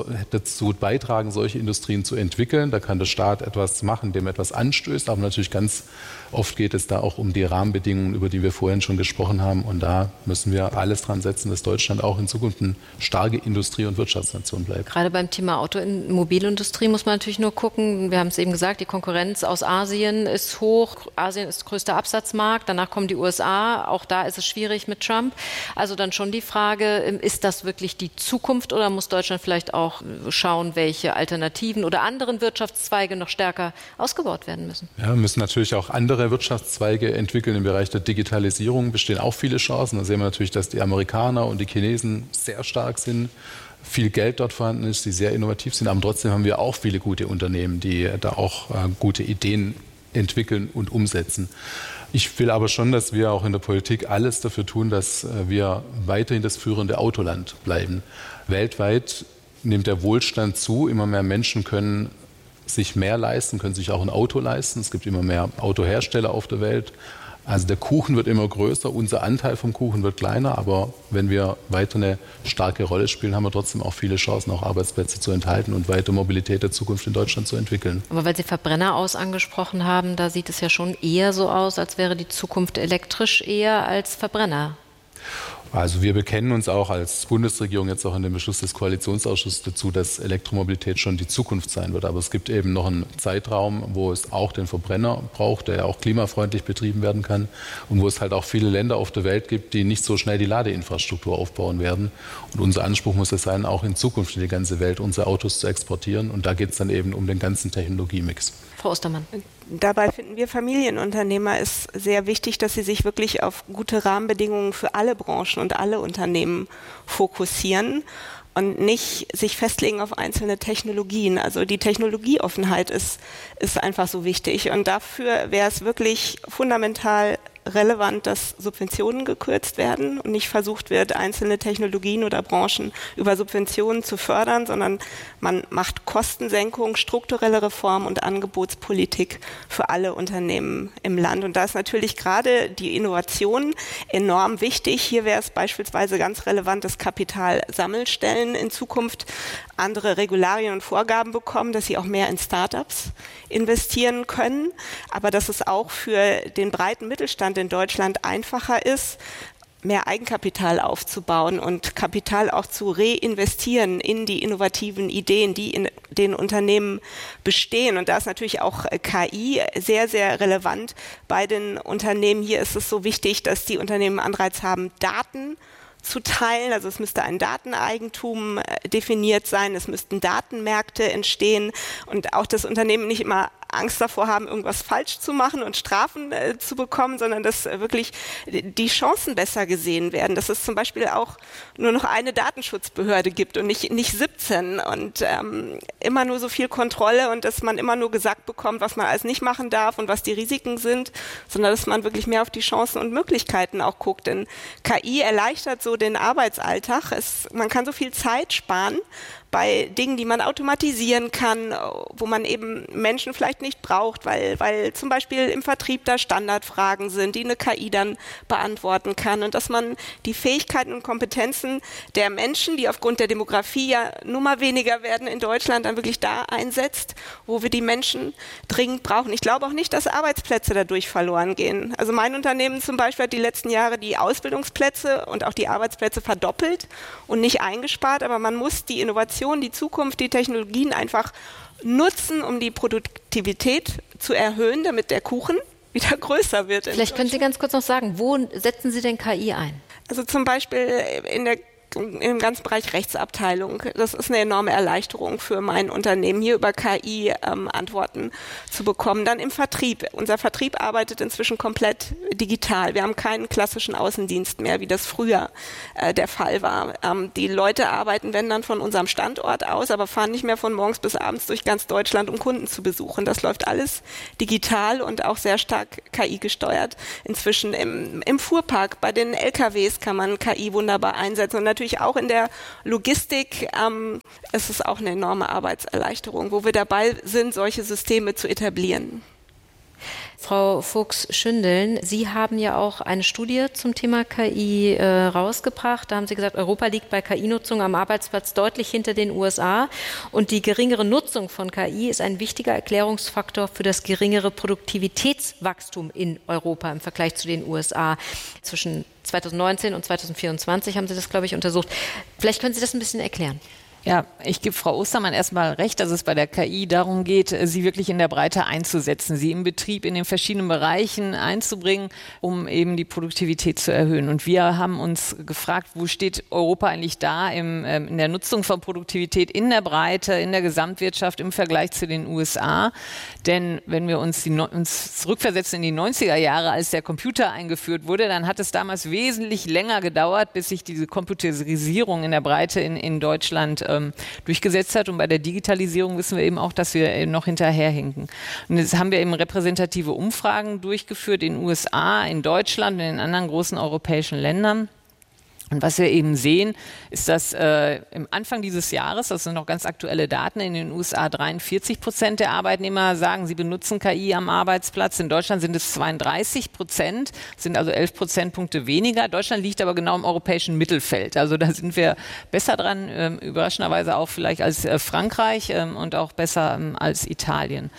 dazu beitragen, solche Industrien zu entwickeln. Da kann der Staat etwas machen, dem etwas anstößt, aber natürlich ganz oft geht es da auch um die Rahmenbedingungen, über die wir vorhin schon gesprochen haben. Und da müssen wir alles dran setzen, dass Deutschland auch in Zukunft eine starke Industrie- und Wirtschaftsnation bleibt. Gerade beim Thema Automobilindustrie muss man natürlich nur gucken. Wir haben es eben gesagt, die Konkurrenz aus Asien ist hoch. Asien ist größter Absatzmarkt. Danach kommen die USA. Auch da ist es schwierig mit Trump. Also dann schon die Frage, ist das wirklich die Zukunft oder muss Deutschland vielleicht auch schauen, welche Alternativen oder anderen Wirtschaftszweige noch stärker ausgebaut werden müssen? Ja, wir müssen natürlich auch andere Wirtschaftszweige entwickeln. Im Bereich der Digitalisierung bestehen auch viele Chancen. Da sehen wir natürlich, dass die Amerikaner und die Chinesen sehr stark sind, viel Geld dort vorhanden ist, die sehr innovativ sind. Aber trotzdem haben wir auch viele gute Unternehmen, die da auch gute Ideen entwickeln und umsetzen. Ich will aber schon, dass wir auch in der Politik alles dafür tun, dass wir weiterhin das führende Autoland bleiben. Weltweit nimmt der Wohlstand zu. Immer mehr Menschen können sich mehr leisten, können sich auch ein Auto leisten. Es gibt immer mehr Autohersteller auf der Welt. Also der Kuchen wird immer größer, unser Anteil vom Kuchen wird kleiner, aber wenn wir weiter eine starke Rolle spielen, haben wir trotzdem auch viele Chancen, auch Arbeitsplätze zu enthalten und weiter Mobilität der Zukunft in Deutschland zu entwickeln. Aber weil Sie Verbrenner angesprochen haben, da sieht es ja schon eher so aus, als wäre die Zukunft elektrisch eher als Verbrenner. Also wir bekennen uns auch als Bundesregierung jetzt auch in dem Beschluss des Koalitionsausschusses dazu, dass Elektromobilität schon die Zukunft sein wird. Aber es gibt eben noch einen Zeitraum, wo es auch den Verbrenner braucht, der ja auch klimafreundlich betrieben werden kann und wo es halt auch viele Länder auf der Welt gibt, die nicht so schnell die Ladeinfrastruktur aufbauen werden. Und unser Anspruch muss es sein, auch in Zukunft in die ganze Welt unsere Autos zu exportieren. Und da geht es dann eben um den ganzen Technologiemix. Frau Ostermann. Dabei finden wir Familienunternehmer ist sehr wichtig, dass sie sich wirklich auf gute Rahmenbedingungen für alle Branchen und alle Unternehmen fokussieren und nicht sich festlegen auf einzelne Technologien. Also die Technologieoffenheit ist einfach so wichtig und dafür wäre es wirklich fundamental relevant, dass Subventionen gekürzt werden und nicht versucht wird, einzelne Technologien oder Branchen über Subventionen zu fördern, sondern man macht Kostensenkung, strukturelle Reform und Angebotspolitik für alle Unternehmen im Land. Und da ist natürlich gerade die Innovation enorm wichtig. Hier wäre es beispielsweise ganz relevant, dass Kapitalsammelstellen in Zukunft andere Regularien und Vorgaben bekommen, dass sie auch mehr in Startups investieren können, aber dass es auch für den breiten Mittelstand in Deutschland einfacher ist, mehr Eigenkapital aufzubauen und Kapital auch zu reinvestieren in die innovativen Ideen, die in den Unternehmen bestehen. Und da ist natürlich auch KI sehr, sehr relevant bei den Unternehmen. Hier ist es so wichtig, dass die Unternehmen Anreiz haben, Daten zu teilen. Also es müsste ein Dateneigentum definiert sein, es müssten Datenmärkte entstehen und auch das Unternehmen nicht immer Angst davor haben, irgendwas falsch zu machen und Strafen zu bekommen, sondern dass wirklich die Chancen besser gesehen werden, dass es zum Beispiel auch nur noch eine Datenschutzbehörde gibt und nicht 17 und immer nur so viel Kontrolle und dass man immer nur gesagt bekommt, was man alles nicht machen darf und was die Risiken sind, sondern dass man wirklich mehr auf die Chancen und Möglichkeiten auch guckt, denn KI erleichtert so den Arbeitsalltag. Man kann so viel Zeit sparen bei Dingen, die man automatisieren kann, wo man eben Menschen vielleicht nicht braucht, weil zum Beispiel im Vertrieb da Standardfragen sind, die eine KI dann beantworten kann und dass man die Fähigkeiten und Kompetenzen der Menschen, die aufgrund der Demografie ja nun mal weniger werden in Deutschland, dann wirklich da einsetzt, wo wir die Menschen dringend brauchen. Ich glaube auch nicht, dass Arbeitsplätze dadurch verloren gehen. Also mein Unternehmen zum Beispiel hat die letzten Jahre die Ausbildungsplätze und auch die Arbeitsplätze verdoppelt und nicht eingespart, aber man muss die Innovation, die Zukunft, die Technologien einfach nutzen, um die Produktivität zu erhöhen, damit der Kuchen wieder größer wird. Vielleicht können Sie ganz kurz noch sagen, wo setzen Sie denn KI ein? Also zum Beispiel im ganzen Bereich Rechtsabteilung. Das ist eine enorme Erleichterung für mein Unternehmen, hier über KI Antworten zu bekommen. Dann im Vertrieb. Unser Vertrieb arbeitet inzwischen komplett digital. Wir haben keinen klassischen Außendienst mehr, wie das früher der Fall war. Die Leute arbeiten, wenn dann, von unserem Standort aus, aber fahren nicht mehr von morgens bis abends durch ganz Deutschland, um Kunden zu besuchen. Das läuft alles digital und auch sehr stark KI gesteuert. Inzwischen im Fuhrpark, bei den LKWs kann man KI wunderbar einsetzen und natürlich auch in der Logistik ist es auch eine enorme Arbeitserleichterung, wo wir dabei sind, solche Systeme zu etablieren. Frau Fuchs-Schündeln, Sie haben ja auch eine Studie zum Thema KI rausgebracht. Da haben Sie gesagt, Europa liegt bei KI-Nutzung am Arbeitsplatz deutlich hinter den USA und die geringere Nutzung von KI ist ein wichtiger Erklärungsfaktor für das geringere Produktivitätswachstum in Europa im Vergleich zu den USA. Zwischen 2019 und 2024 haben Sie das, glaube ich, untersucht. Vielleicht können Sie das ein bisschen erklären. Ja, ich gebe Frau Ostermann erstmal recht, dass es bei der KI darum geht, sie wirklich in der Breite einzusetzen, sie im Betrieb in den verschiedenen Bereichen einzubringen, um eben die Produktivität zu erhöhen. Und wir haben uns gefragt, wo steht Europa eigentlich da in der Nutzung von Produktivität in der Breite, in der Gesamtwirtschaft im Vergleich zu den USA. Denn wenn wir uns zurückversetzen in die 90er Jahre, als der Computer eingeführt wurde, dann hat es damals wesentlich länger gedauert, bis sich diese Computerisierung in der Breite in Deutschland durchgesetzt hat. Und bei der Digitalisierung wissen wir eben auch, dass wir noch hinterherhinken. Und jetzt haben wir eben repräsentative Umfragen durchgeführt in den USA, in Deutschland und in anderen großen europäischen Ländern. Und was wir eben sehen, ist, dass im Anfang dieses Jahres, das sind noch ganz aktuelle Daten, in den USA 43% der Arbeitnehmer sagen, sie benutzen KI am Arbeitsplatz. In Deutschland sind es 32%, sind also 11 Prozentpunkte weniger. Deutschland liegt aber genau im europäischen Mittelfeld. Also da sind wir besser dran, überraschenderweise auch vielleicht als Frankreich und auch besser als Italien.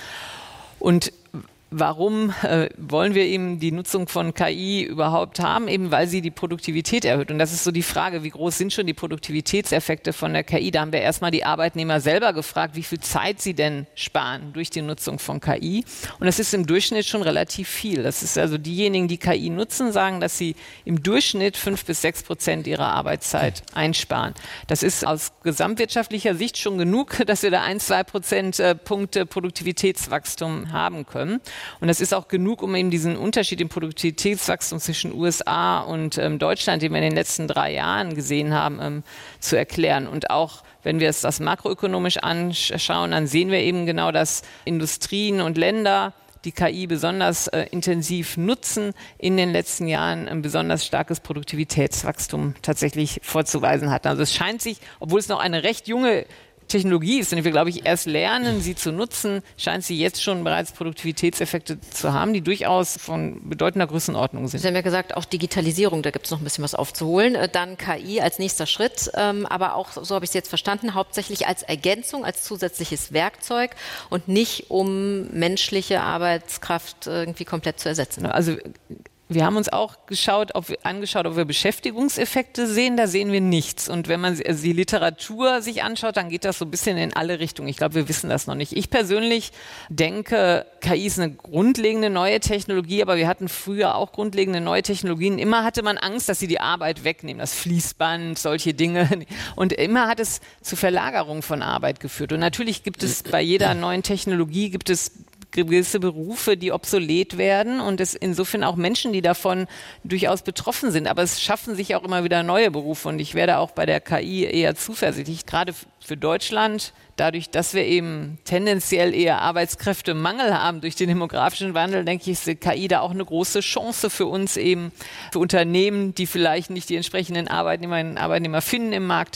Und warum wollen wir eben die Nutzung von KI überhaupt haben? Eben weil sie die Produktivität erhöht. Und das ist so die Frage, wie groß sind schon die Produktivitätseffekte von der KI? Da haben wir erstmal die Arbeitnehmer selber gefragt, wie viel Zeit sie denn sparen durch die Nutzung von KI. Und das ist im Durchschnitt schon relativ viel. Das ist also diejenigen, die KI nutzen, sagen, dass sie im Durchschnitt 5-6% ihrer Arbeitszeit einsparen. Das ist aus gesamtwirtschaftlicher Sicht schon genug, dass wir da 1-2 Prozentpunkte Produktivitätswachstum haben können. Und das ist auch genug, um eben diesen Unterschied im Produktivitätswachstum zwischen USA und Deutschland, den wir in den letzten 3 Jahren gesehen haben, zu erklären. Und auch wenn wir es das makroökonomisch anschauen, dann sehen wir eben genau, dass Industrien und Länder die KI besonders intensiv nutzen, in den letzten Jahren ein besonders starkes Produktivitätswachstum tatsächlich vorzuweisen hatten. Also es scheint sich, obwohl es noch eine recht junge Technologie ist, und wir, glaube ich, erst lernen, sie zu nutzen, scheint sie jetzt schon bereits Produktivitätseffekte zu haben, die durchaus von bedeutender Größenordnung sind. Sie haben ja gesagt, auch Digitalisierung, da gibt es noch ein bisschen was aufzuholen. Dann KI als nächster Schritt, aber auch, so habe ich es jetzt verstanden, hauptsächlich als Ergänzung, als zusätzliches Werkzeug und nicht um menschliche Arbeitskraft irgendwie komplett zu ersetzen. Also wir haben uns auch angeschaut, ob wir Beschäftigungseffekte sehen. Da sehen wir nichts. Und wenn man die Literatur sich anschaut, dann geht das so ein bisschen in alle Richtungen. Ich glaube, wir wissen das noch nicht. Ich persönlich denke, KI ist eine grundlegende neue Technologie, aber wir hatten früher auch grundlegende neue Technologien. Immer hatte man Angst, dass sie die Arbeit wegnehmen, das Fließband, solche Dinge. Und immer hat es zu Verlagerung von Arbeit geführt. Und natürlich gibt es bei jeder neuen Technologie gewisse Berufe, die obsolet werden und es insofern auch Menschen, die davon durchaus betroffen sind. Aber es schaffen sich auch immer wieder neue Berufe und ich werde auch bei der KI eher zuversichtlich, gerade für Deutschland, dadurch, dass wir eben tendenziell eher Arbeitskräftemangel haben durch den demografischen Wandel, denke ich, ist die KI da auch eine große Chance für uns eben, für Unternehmen, die vielleicht nicht die entsprechenden Arbeitnehmerinnen und Arbeitnehmer finden im Markt,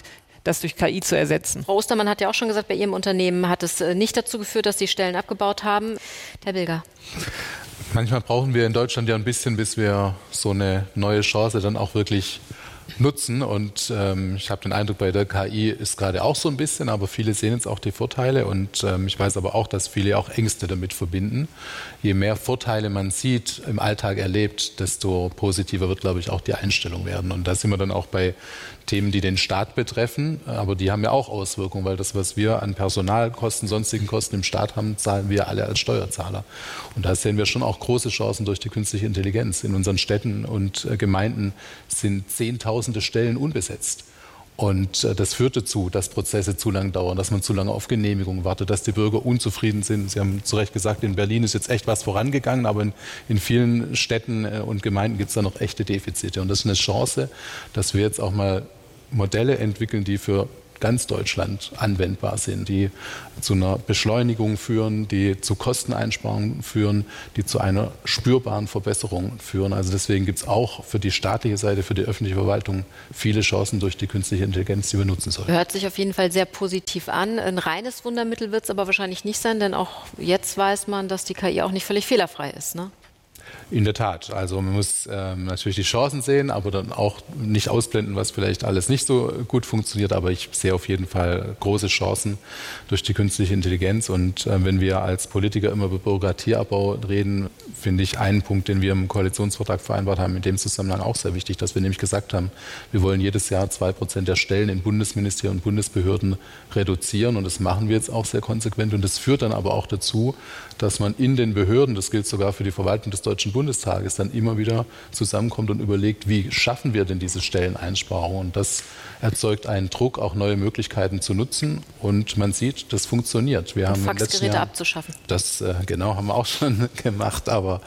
das durch KI zu ersetzen. Frau Ostermann hat ja auch schon gesagt, bei Ihrem Unternehmen hat es nicht dazu geführt, dass die Stellen abgebaut haben. Herr Bilger. Manchmal brauchen wir in Deutschland ja ein bisschen, bis wir so eine neue Chance dann auch wirklich nutzen. Und ich habe den Eindruck, bei der KI ist gerade auch so ein bisschen, aber viele sehen jetzt auch die Vorteile. Und ich weiß aber auch, dass viele auch Ängste damit verbinden. Je mehr Vorteile man sieht, im Alltag erlebt, desto positiver wird, glaube ich, auch die Einstellung werden. Und da sind wir dann auch bei Themen, die den Staat betreffen, aber die haben ja auch Auswirkungen, weil das, was wir an Personalkosten, sonstigen Kosten im Staat haben, zahlen wir alle als Steuerzahler. Und da sehen wir schon auch große Chancen durch die künstliche Intelligenz. In unseren Städten und Gemeinden sind Zehntausende Stellen unbesetzt. Und das führt dazu, dass Prozesse zu lang dauern, dass man zu lange auf Genehmigungen wartet, dass die Bürger unzufrieden sind. Sie haben zu Recht gesagt, in Berlin ist jetzt echt was vorangegangen, aber in vielen Städten und Gemeinden gibt es da noch echte Defizite. Und das ist eine Chance, dass wir jetzt auch mal Modelle entwickeln, die für ganz Deutschland anwendbar sind, die zu einer Beschleunigung führen, die zu Kosteneinsparungen führen, die zu einer spürbaren Verbesserung führen. Also deswegen gibt es auch für die staatliche Seite, für die öffentliche Verwaltung viele Chancen durch die künstliche Intelligenz, die wir nutzen sollen. Hört sich auf jeden Fall sehr positiv an. Ein reines Wundermittel wird es aber wahrscheinlich nicht sein, denn auch jetzt weiß man, dass die KI auch nicht völlig fehlerfrei ist, ne? In der Tat. Also man muss natürlich die Chancen sehen, aber dann auch nicht ausblenden, was vielleicht alles nicht so gut funktioniert. Aber ich sehe auf jeden Fall große Chancen durch die künstliche Intelligenz. Und wenn wir als Politiker immer über Bürokratieabbau reden, finde ich einen Punkt, den wir im Koalitionsvertrag vereinbart haben, in dem Zusammenhang auch sehr wichtig, dass wir nämlich gesagt haben, wir wollen jedes Jahr 2% der Stellen in Bundesministerien und Bundesbehörden reduzieren. Und das machen wir jetzt auch sehr konsequent. Und das führt dann aber auch dazu, dass man in den Behörden, das gilt sogar für die Verwaltung des Deutschen Bundestages, dann immer wieder zusammenkommt und überlegt, wie schaffen wir denn diese Stelleneinsparungen? Und das erzeugt einen Druck, auch neue Möglichkeiten zu nutzen. Und man sieht, das funktioniert. Wir haben Faxgeräte abzuschaffen. Das genau haben wir auch schon gemacht, aber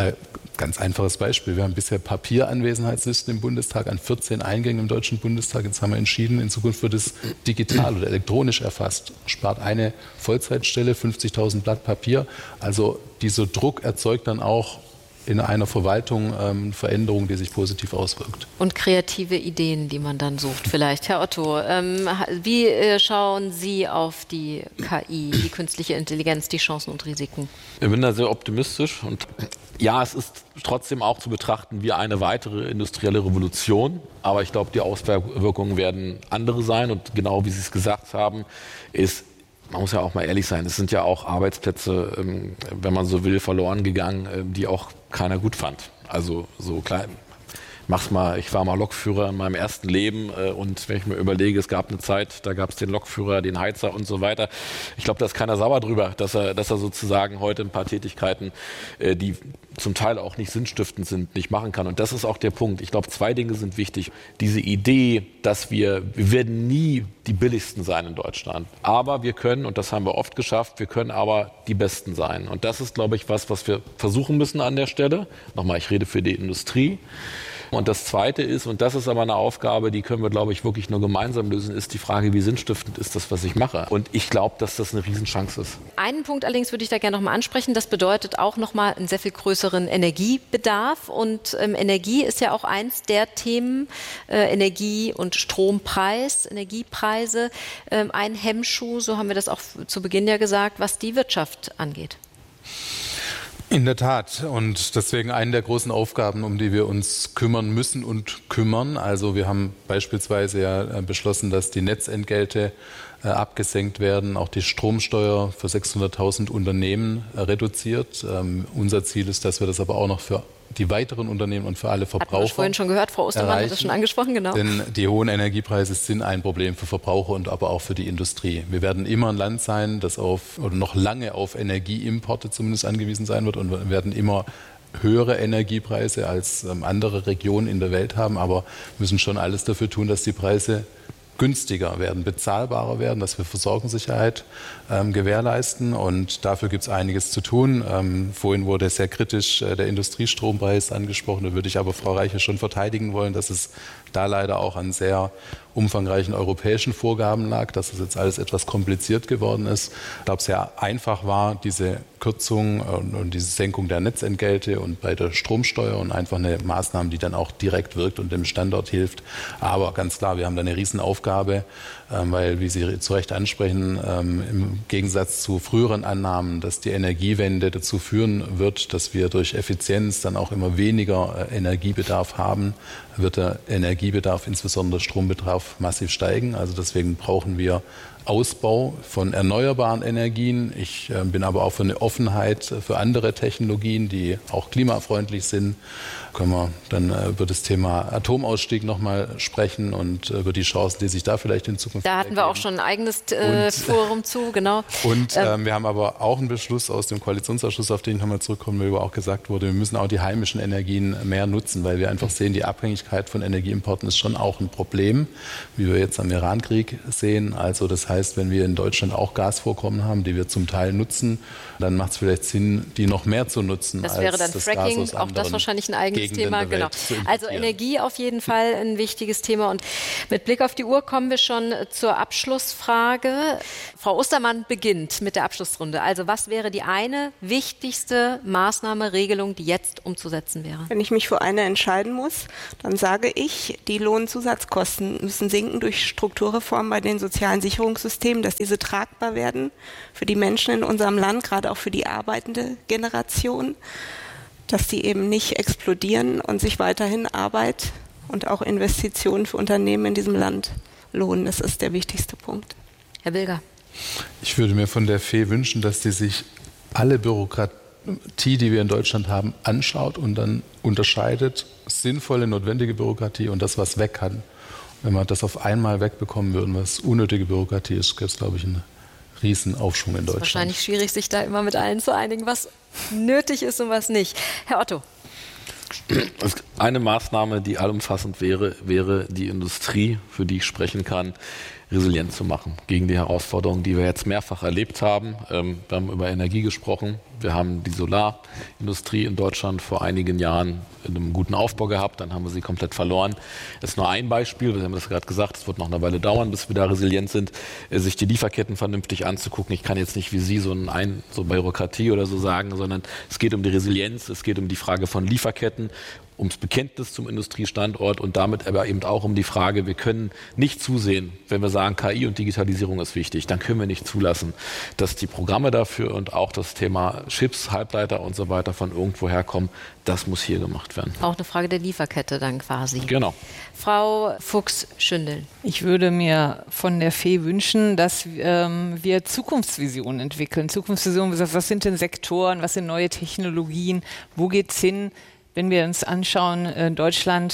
ganz einfaches Beispiel. Wir haben bisher Papieranwesenheitslisten im Bundestag an 14 Eingängen im Deutschen Bundestag. Jetzt haben wir entschieden, in Zukunft wird es digital oder elektronisch erfasst. Spart eine Vollzeitstelle 50.000 Blatt Papier. Also dieser Druck erzeugt dann auch in einer Verwaltung Veränderung, die sich positiv auswirkt. Und kreative Ideen, die man dann sucht vielleicht. Herr Otto, wie schauen Sie auf die KI, die künstliche Intelligenz, die Chancen und Risiken? Ich bin da sehr optimistisch und ja, es ist trotzdem auch zu betrachten wie eine weitere industrielle Revolution. Aber ich glaube, die Auswirkungen werden andere sein. Und genau wie Sie es gesagt haben, man muss ja auch mal ehrlich sein, es sind ja auch Arbeitsplätze, wenn man so will, verloren gegangen, die auch keiner gut fand. Also so klein. Ich war mal Lokführer in meinem ersten Leben und wenn ich mir überlege, es gab eine Zeit, da gab es den Lokführer, den Heizer und so weiter. Ich glaube, da ist keiner sauer drüber, dass er sozusagen heute ein paar Tätigkeiten, die zum Teil auch nicht sinnstiftend sind, nicht machen kann. Und das ist auch der Punkt. Ich glaube, 2 Dinge sind wichtig. Diese Idee, dass wir werden nie die billigsten sein in Deutschland. Aber wir können, und das haben wir oft geschafft, wir können aber die Besten sein. Und das ist, glaube ich, was wir versuchen müssen an der Stelle. Nochmal, ich rede für die Industrie. Und das Zweite ist, und das ist aber eine Aufgabe, die können wir, glaube ich, wirklich nur gemeinsam lösen, ist die Frage, wie sinnstiftend ist das, was ich mache. Und ich glaube, dass das eine Riesenchance ist. Einen Punkt allerdings würde ich da gerne noch mal ansprechen. Das bedeutet auch noch mal einen sehr viel größeren Energiebedarf. Und Energie ist ja auch eins der Themen, Energie- und Strompreis, Energiepreise. Ein Hemmschuh, so haben wir das auch zu Beginn ja gesagt, was die Wirtschaft angeht. In der Tat. Und deswegen eine der großen Aufgaben, um die wir uns kümmern müssen und kümmern. Also wir haben beispielsweise ja beschlossen, dass die Netzentgelte abgesenkt werden, auch die Stromsteuer für 600.000 Unternehmen reduziert. Unser Ziel ist, dass wir das aber auch noch für die weiteren Unternehmen und für alle Verbraucher Hatten wir vorhin schon gehört, Frau Ostermann hat das schon angesprochen, genau. Denn die hohen Energiepreise sind ein Problem für Verbraucher und aber auch für die Industrie. Wir werden immer ein Land sein, das noch lange auf Energieimporte zumindest angewiesen sein wird und wir werden immer höhere Energiepreise als andere Regionen in der Welt haben, aber müssen schon alles dafür tun, dass die Preise günstiger werden, bezahlbarer werden, dass wir Versorgungssicherheit gewährleisten und dafür gibt es einiges zu tun. Vorhin wurde sehr kritisch der Industriestrompreis angesprochen, da würde ich aber Frau Reiche schon verteidigen wollen, dass es da leider auch an sehr umfangreichen europäischen Vorgaben lag, dass es jetzt alles etwas kompliziert geworden ist. Ich glaube, sehr einfach war diese Kürzung und diese Senkung der Netzentgelte und bei der Stromsteuer und einfach eine Maßnahme, die dann auch direkt wirkt und dem Standort hilft. Aber ganz klar, wir haben da eine Riesenaufgabe, weil, wie Sie zu Recht ansprechen, im Gegensatz zu früheren Annahmen, dass die Energiewende dazu führen wird, dass wir durch Effizienz dann auch immer weniger Energiebedarf haben, wird der Energiebedarf, insbesondere Strombedarf, massiv steigen. Also deswegen brauchen wir Ausbau von erneuerbaren Energien. Ich bin aber auch für eine Offenheit für andere Technologien, die auch klimafreundlich sind. Können wir dann über das Thema Atomausstieg nochmal sprechen und über die Chancen, die sich da vielleicht in Zukunft Da hatten wir auch schon ein eigenes Forum zu, genau. Und wir haben aber auch einen Beschluss aus dem Koalitionsausschuss, auf den ich nochmal zurückkommen will, wo auch gesagt wurde, wir müssen auch die heimischen Energien mehr nutzen, weil wir einfach sehen, die Abhängigkeit von Energieimporten ist schon auch ein Problem, wie wir jetzt am Irankrieg sehen. Also das heißt, wenn wir in Deutschland auch Gasvorkommen haben, die wir zum Teil nutzen, dann macht es vielleicht Sinn, die noch mehr zu nutzen. Das wäre dann das Fracking, auch das wahrscheinlich ein eigenes Thema. Genau. Also Energie auf jeden Fall ein wichtiges Thema. Und mit Blick auf die Uhr kommen wir schon zur Abschlussfrage. Frau Ostermann beginnt mit der Abschlussrunde. Also was wäre die eine wichtigste Maßnahme, Regelung, die jetzt umzusetzen wäre? Wenn ich mich für eine entscheiden muss, dann sage ich, die Lohnzusatzkosten müssen sinken durch Strukturreformen bei den sozialen Sicherungssystemen, dass diese tragbar werden für die Menschen in unserem Land, gerade auch für die arbeitende Generation, dass die eben nicht explodieren und sich weiterhin Arbeit und auch Investitionen für Unternehmen in diesem Land lohnen. Das ist der wichtigste Punkt. Herr Bilger. Ich würde mir von der FE wünschen, dass die sich alle Bürokratie, die wir in Deutschland haben, anschaut und dann unterscheidet sinnvolle, notwendige Bürokratie und das, was weg kann. Wenn wir das auf einmal wegbekommen würden, was unnötige Bürokratie ist, gäbe es, glaube ich, einen Riesenaufschwung in Deutschland. Es ist wahrscheinlich schwierig, sich da immer mit allen zu einigen, was nötig ist und was nicht. Herr Otto. Eine Maßnahme, die allumfassend wäre die Industrie, für die ich sprechen kann, resilient zu machen gegen die Herausforderungen, die wir jetzt mehrfach erlebt haben. Wir haben über Energie gesprochen. Wir haben die Solarindustrie in Deutschland vor einigen Jahren in einem guten Aufbau gehabt. Dann haben wir sie komplett verloren. Das ist nur ein Beispiel. Wir haben das gerade gesagt. Es wird noch eine Weile dauern, bis wir da resilient sind, sich die Lieferketten vernünftig anzugucken. Ich kann jetzt nicht wie Sie so Bürokratie oder so sagen, sondern es geht um die Resilienz. Es geht um die Frage von Lieferketten, ums Bekenntnis zum Industriestandort und damit aber eben auch um die Frage, wir können nicht zusehen, wenn wir sagen, KI und Digitalisierung ist wichtig, dann können wir nicht zulassen, dass die Programme dafür und auch das Thema Chips, Halbleiter und so weiter von irgendwo herkommen. Das muss hier gemacht werden. Auch eine Frage der Lieferkette dann quasi. Genau. Frau Fuchs-Schündeln. Ich würde mir von der FE wünschen, dass wir Zukunftsvisionen entwickeln. Zukunftsvisionen, was sind denn Sektoren, was sind neue Technologien, wo geht's hin? Wenn wir uns anschauen, Deutschland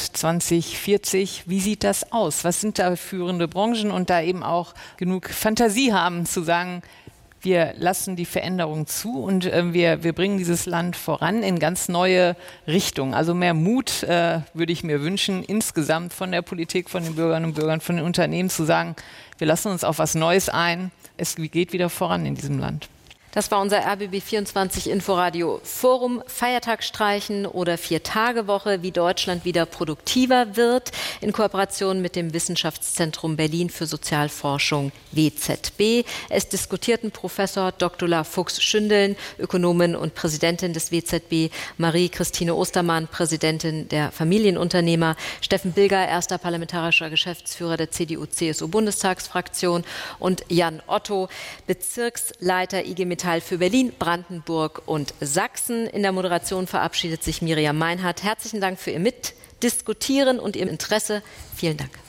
2040, wie sieht das aus? Was sind da führende Branchen und da eben auch genug Fantasie haben zu sagen, wir lassen die Veränderung zu und wir bringen dieses Land voran in ganz neue Richtungen. Also mehr Mut würde ich mir wünschen, insgesamt von der Politik, von den Bürgerinnen und Bürgern, von den Unternehmen zu sagen, wir lassen uns auf was Neues ein. Es geht wieder voran in diesem Land. Das war unser RBB24 Inforadio Forum. Feiertag streichen oder 4-Tage-Woche, wie Deutschland wieder produktiver wird, in Kooperation mit dem Wissenschaftszentrum Berlin für Sozialforschung WZB. Es diskutierten Professor Dr. Fuchs-Schündeln, Ökonomin und Präsidentin des WZB, Marie-Christine Ostermann, Präsidentin der Familienunternehmer, Steffen Bilger, erster parlamentarischer Geschäftsführer der CDU-CSU-Bundestagsfraktion und Jan Otto, Bezirksleiter IG Metall für Berlin, Brandenburg und Sachsen. In der Moderation verabschiedet sich Miriam Meinhardt. Herzlichen Dank für Ihr Mitdiskutieren und Ihr Interesse. Vielen Dank.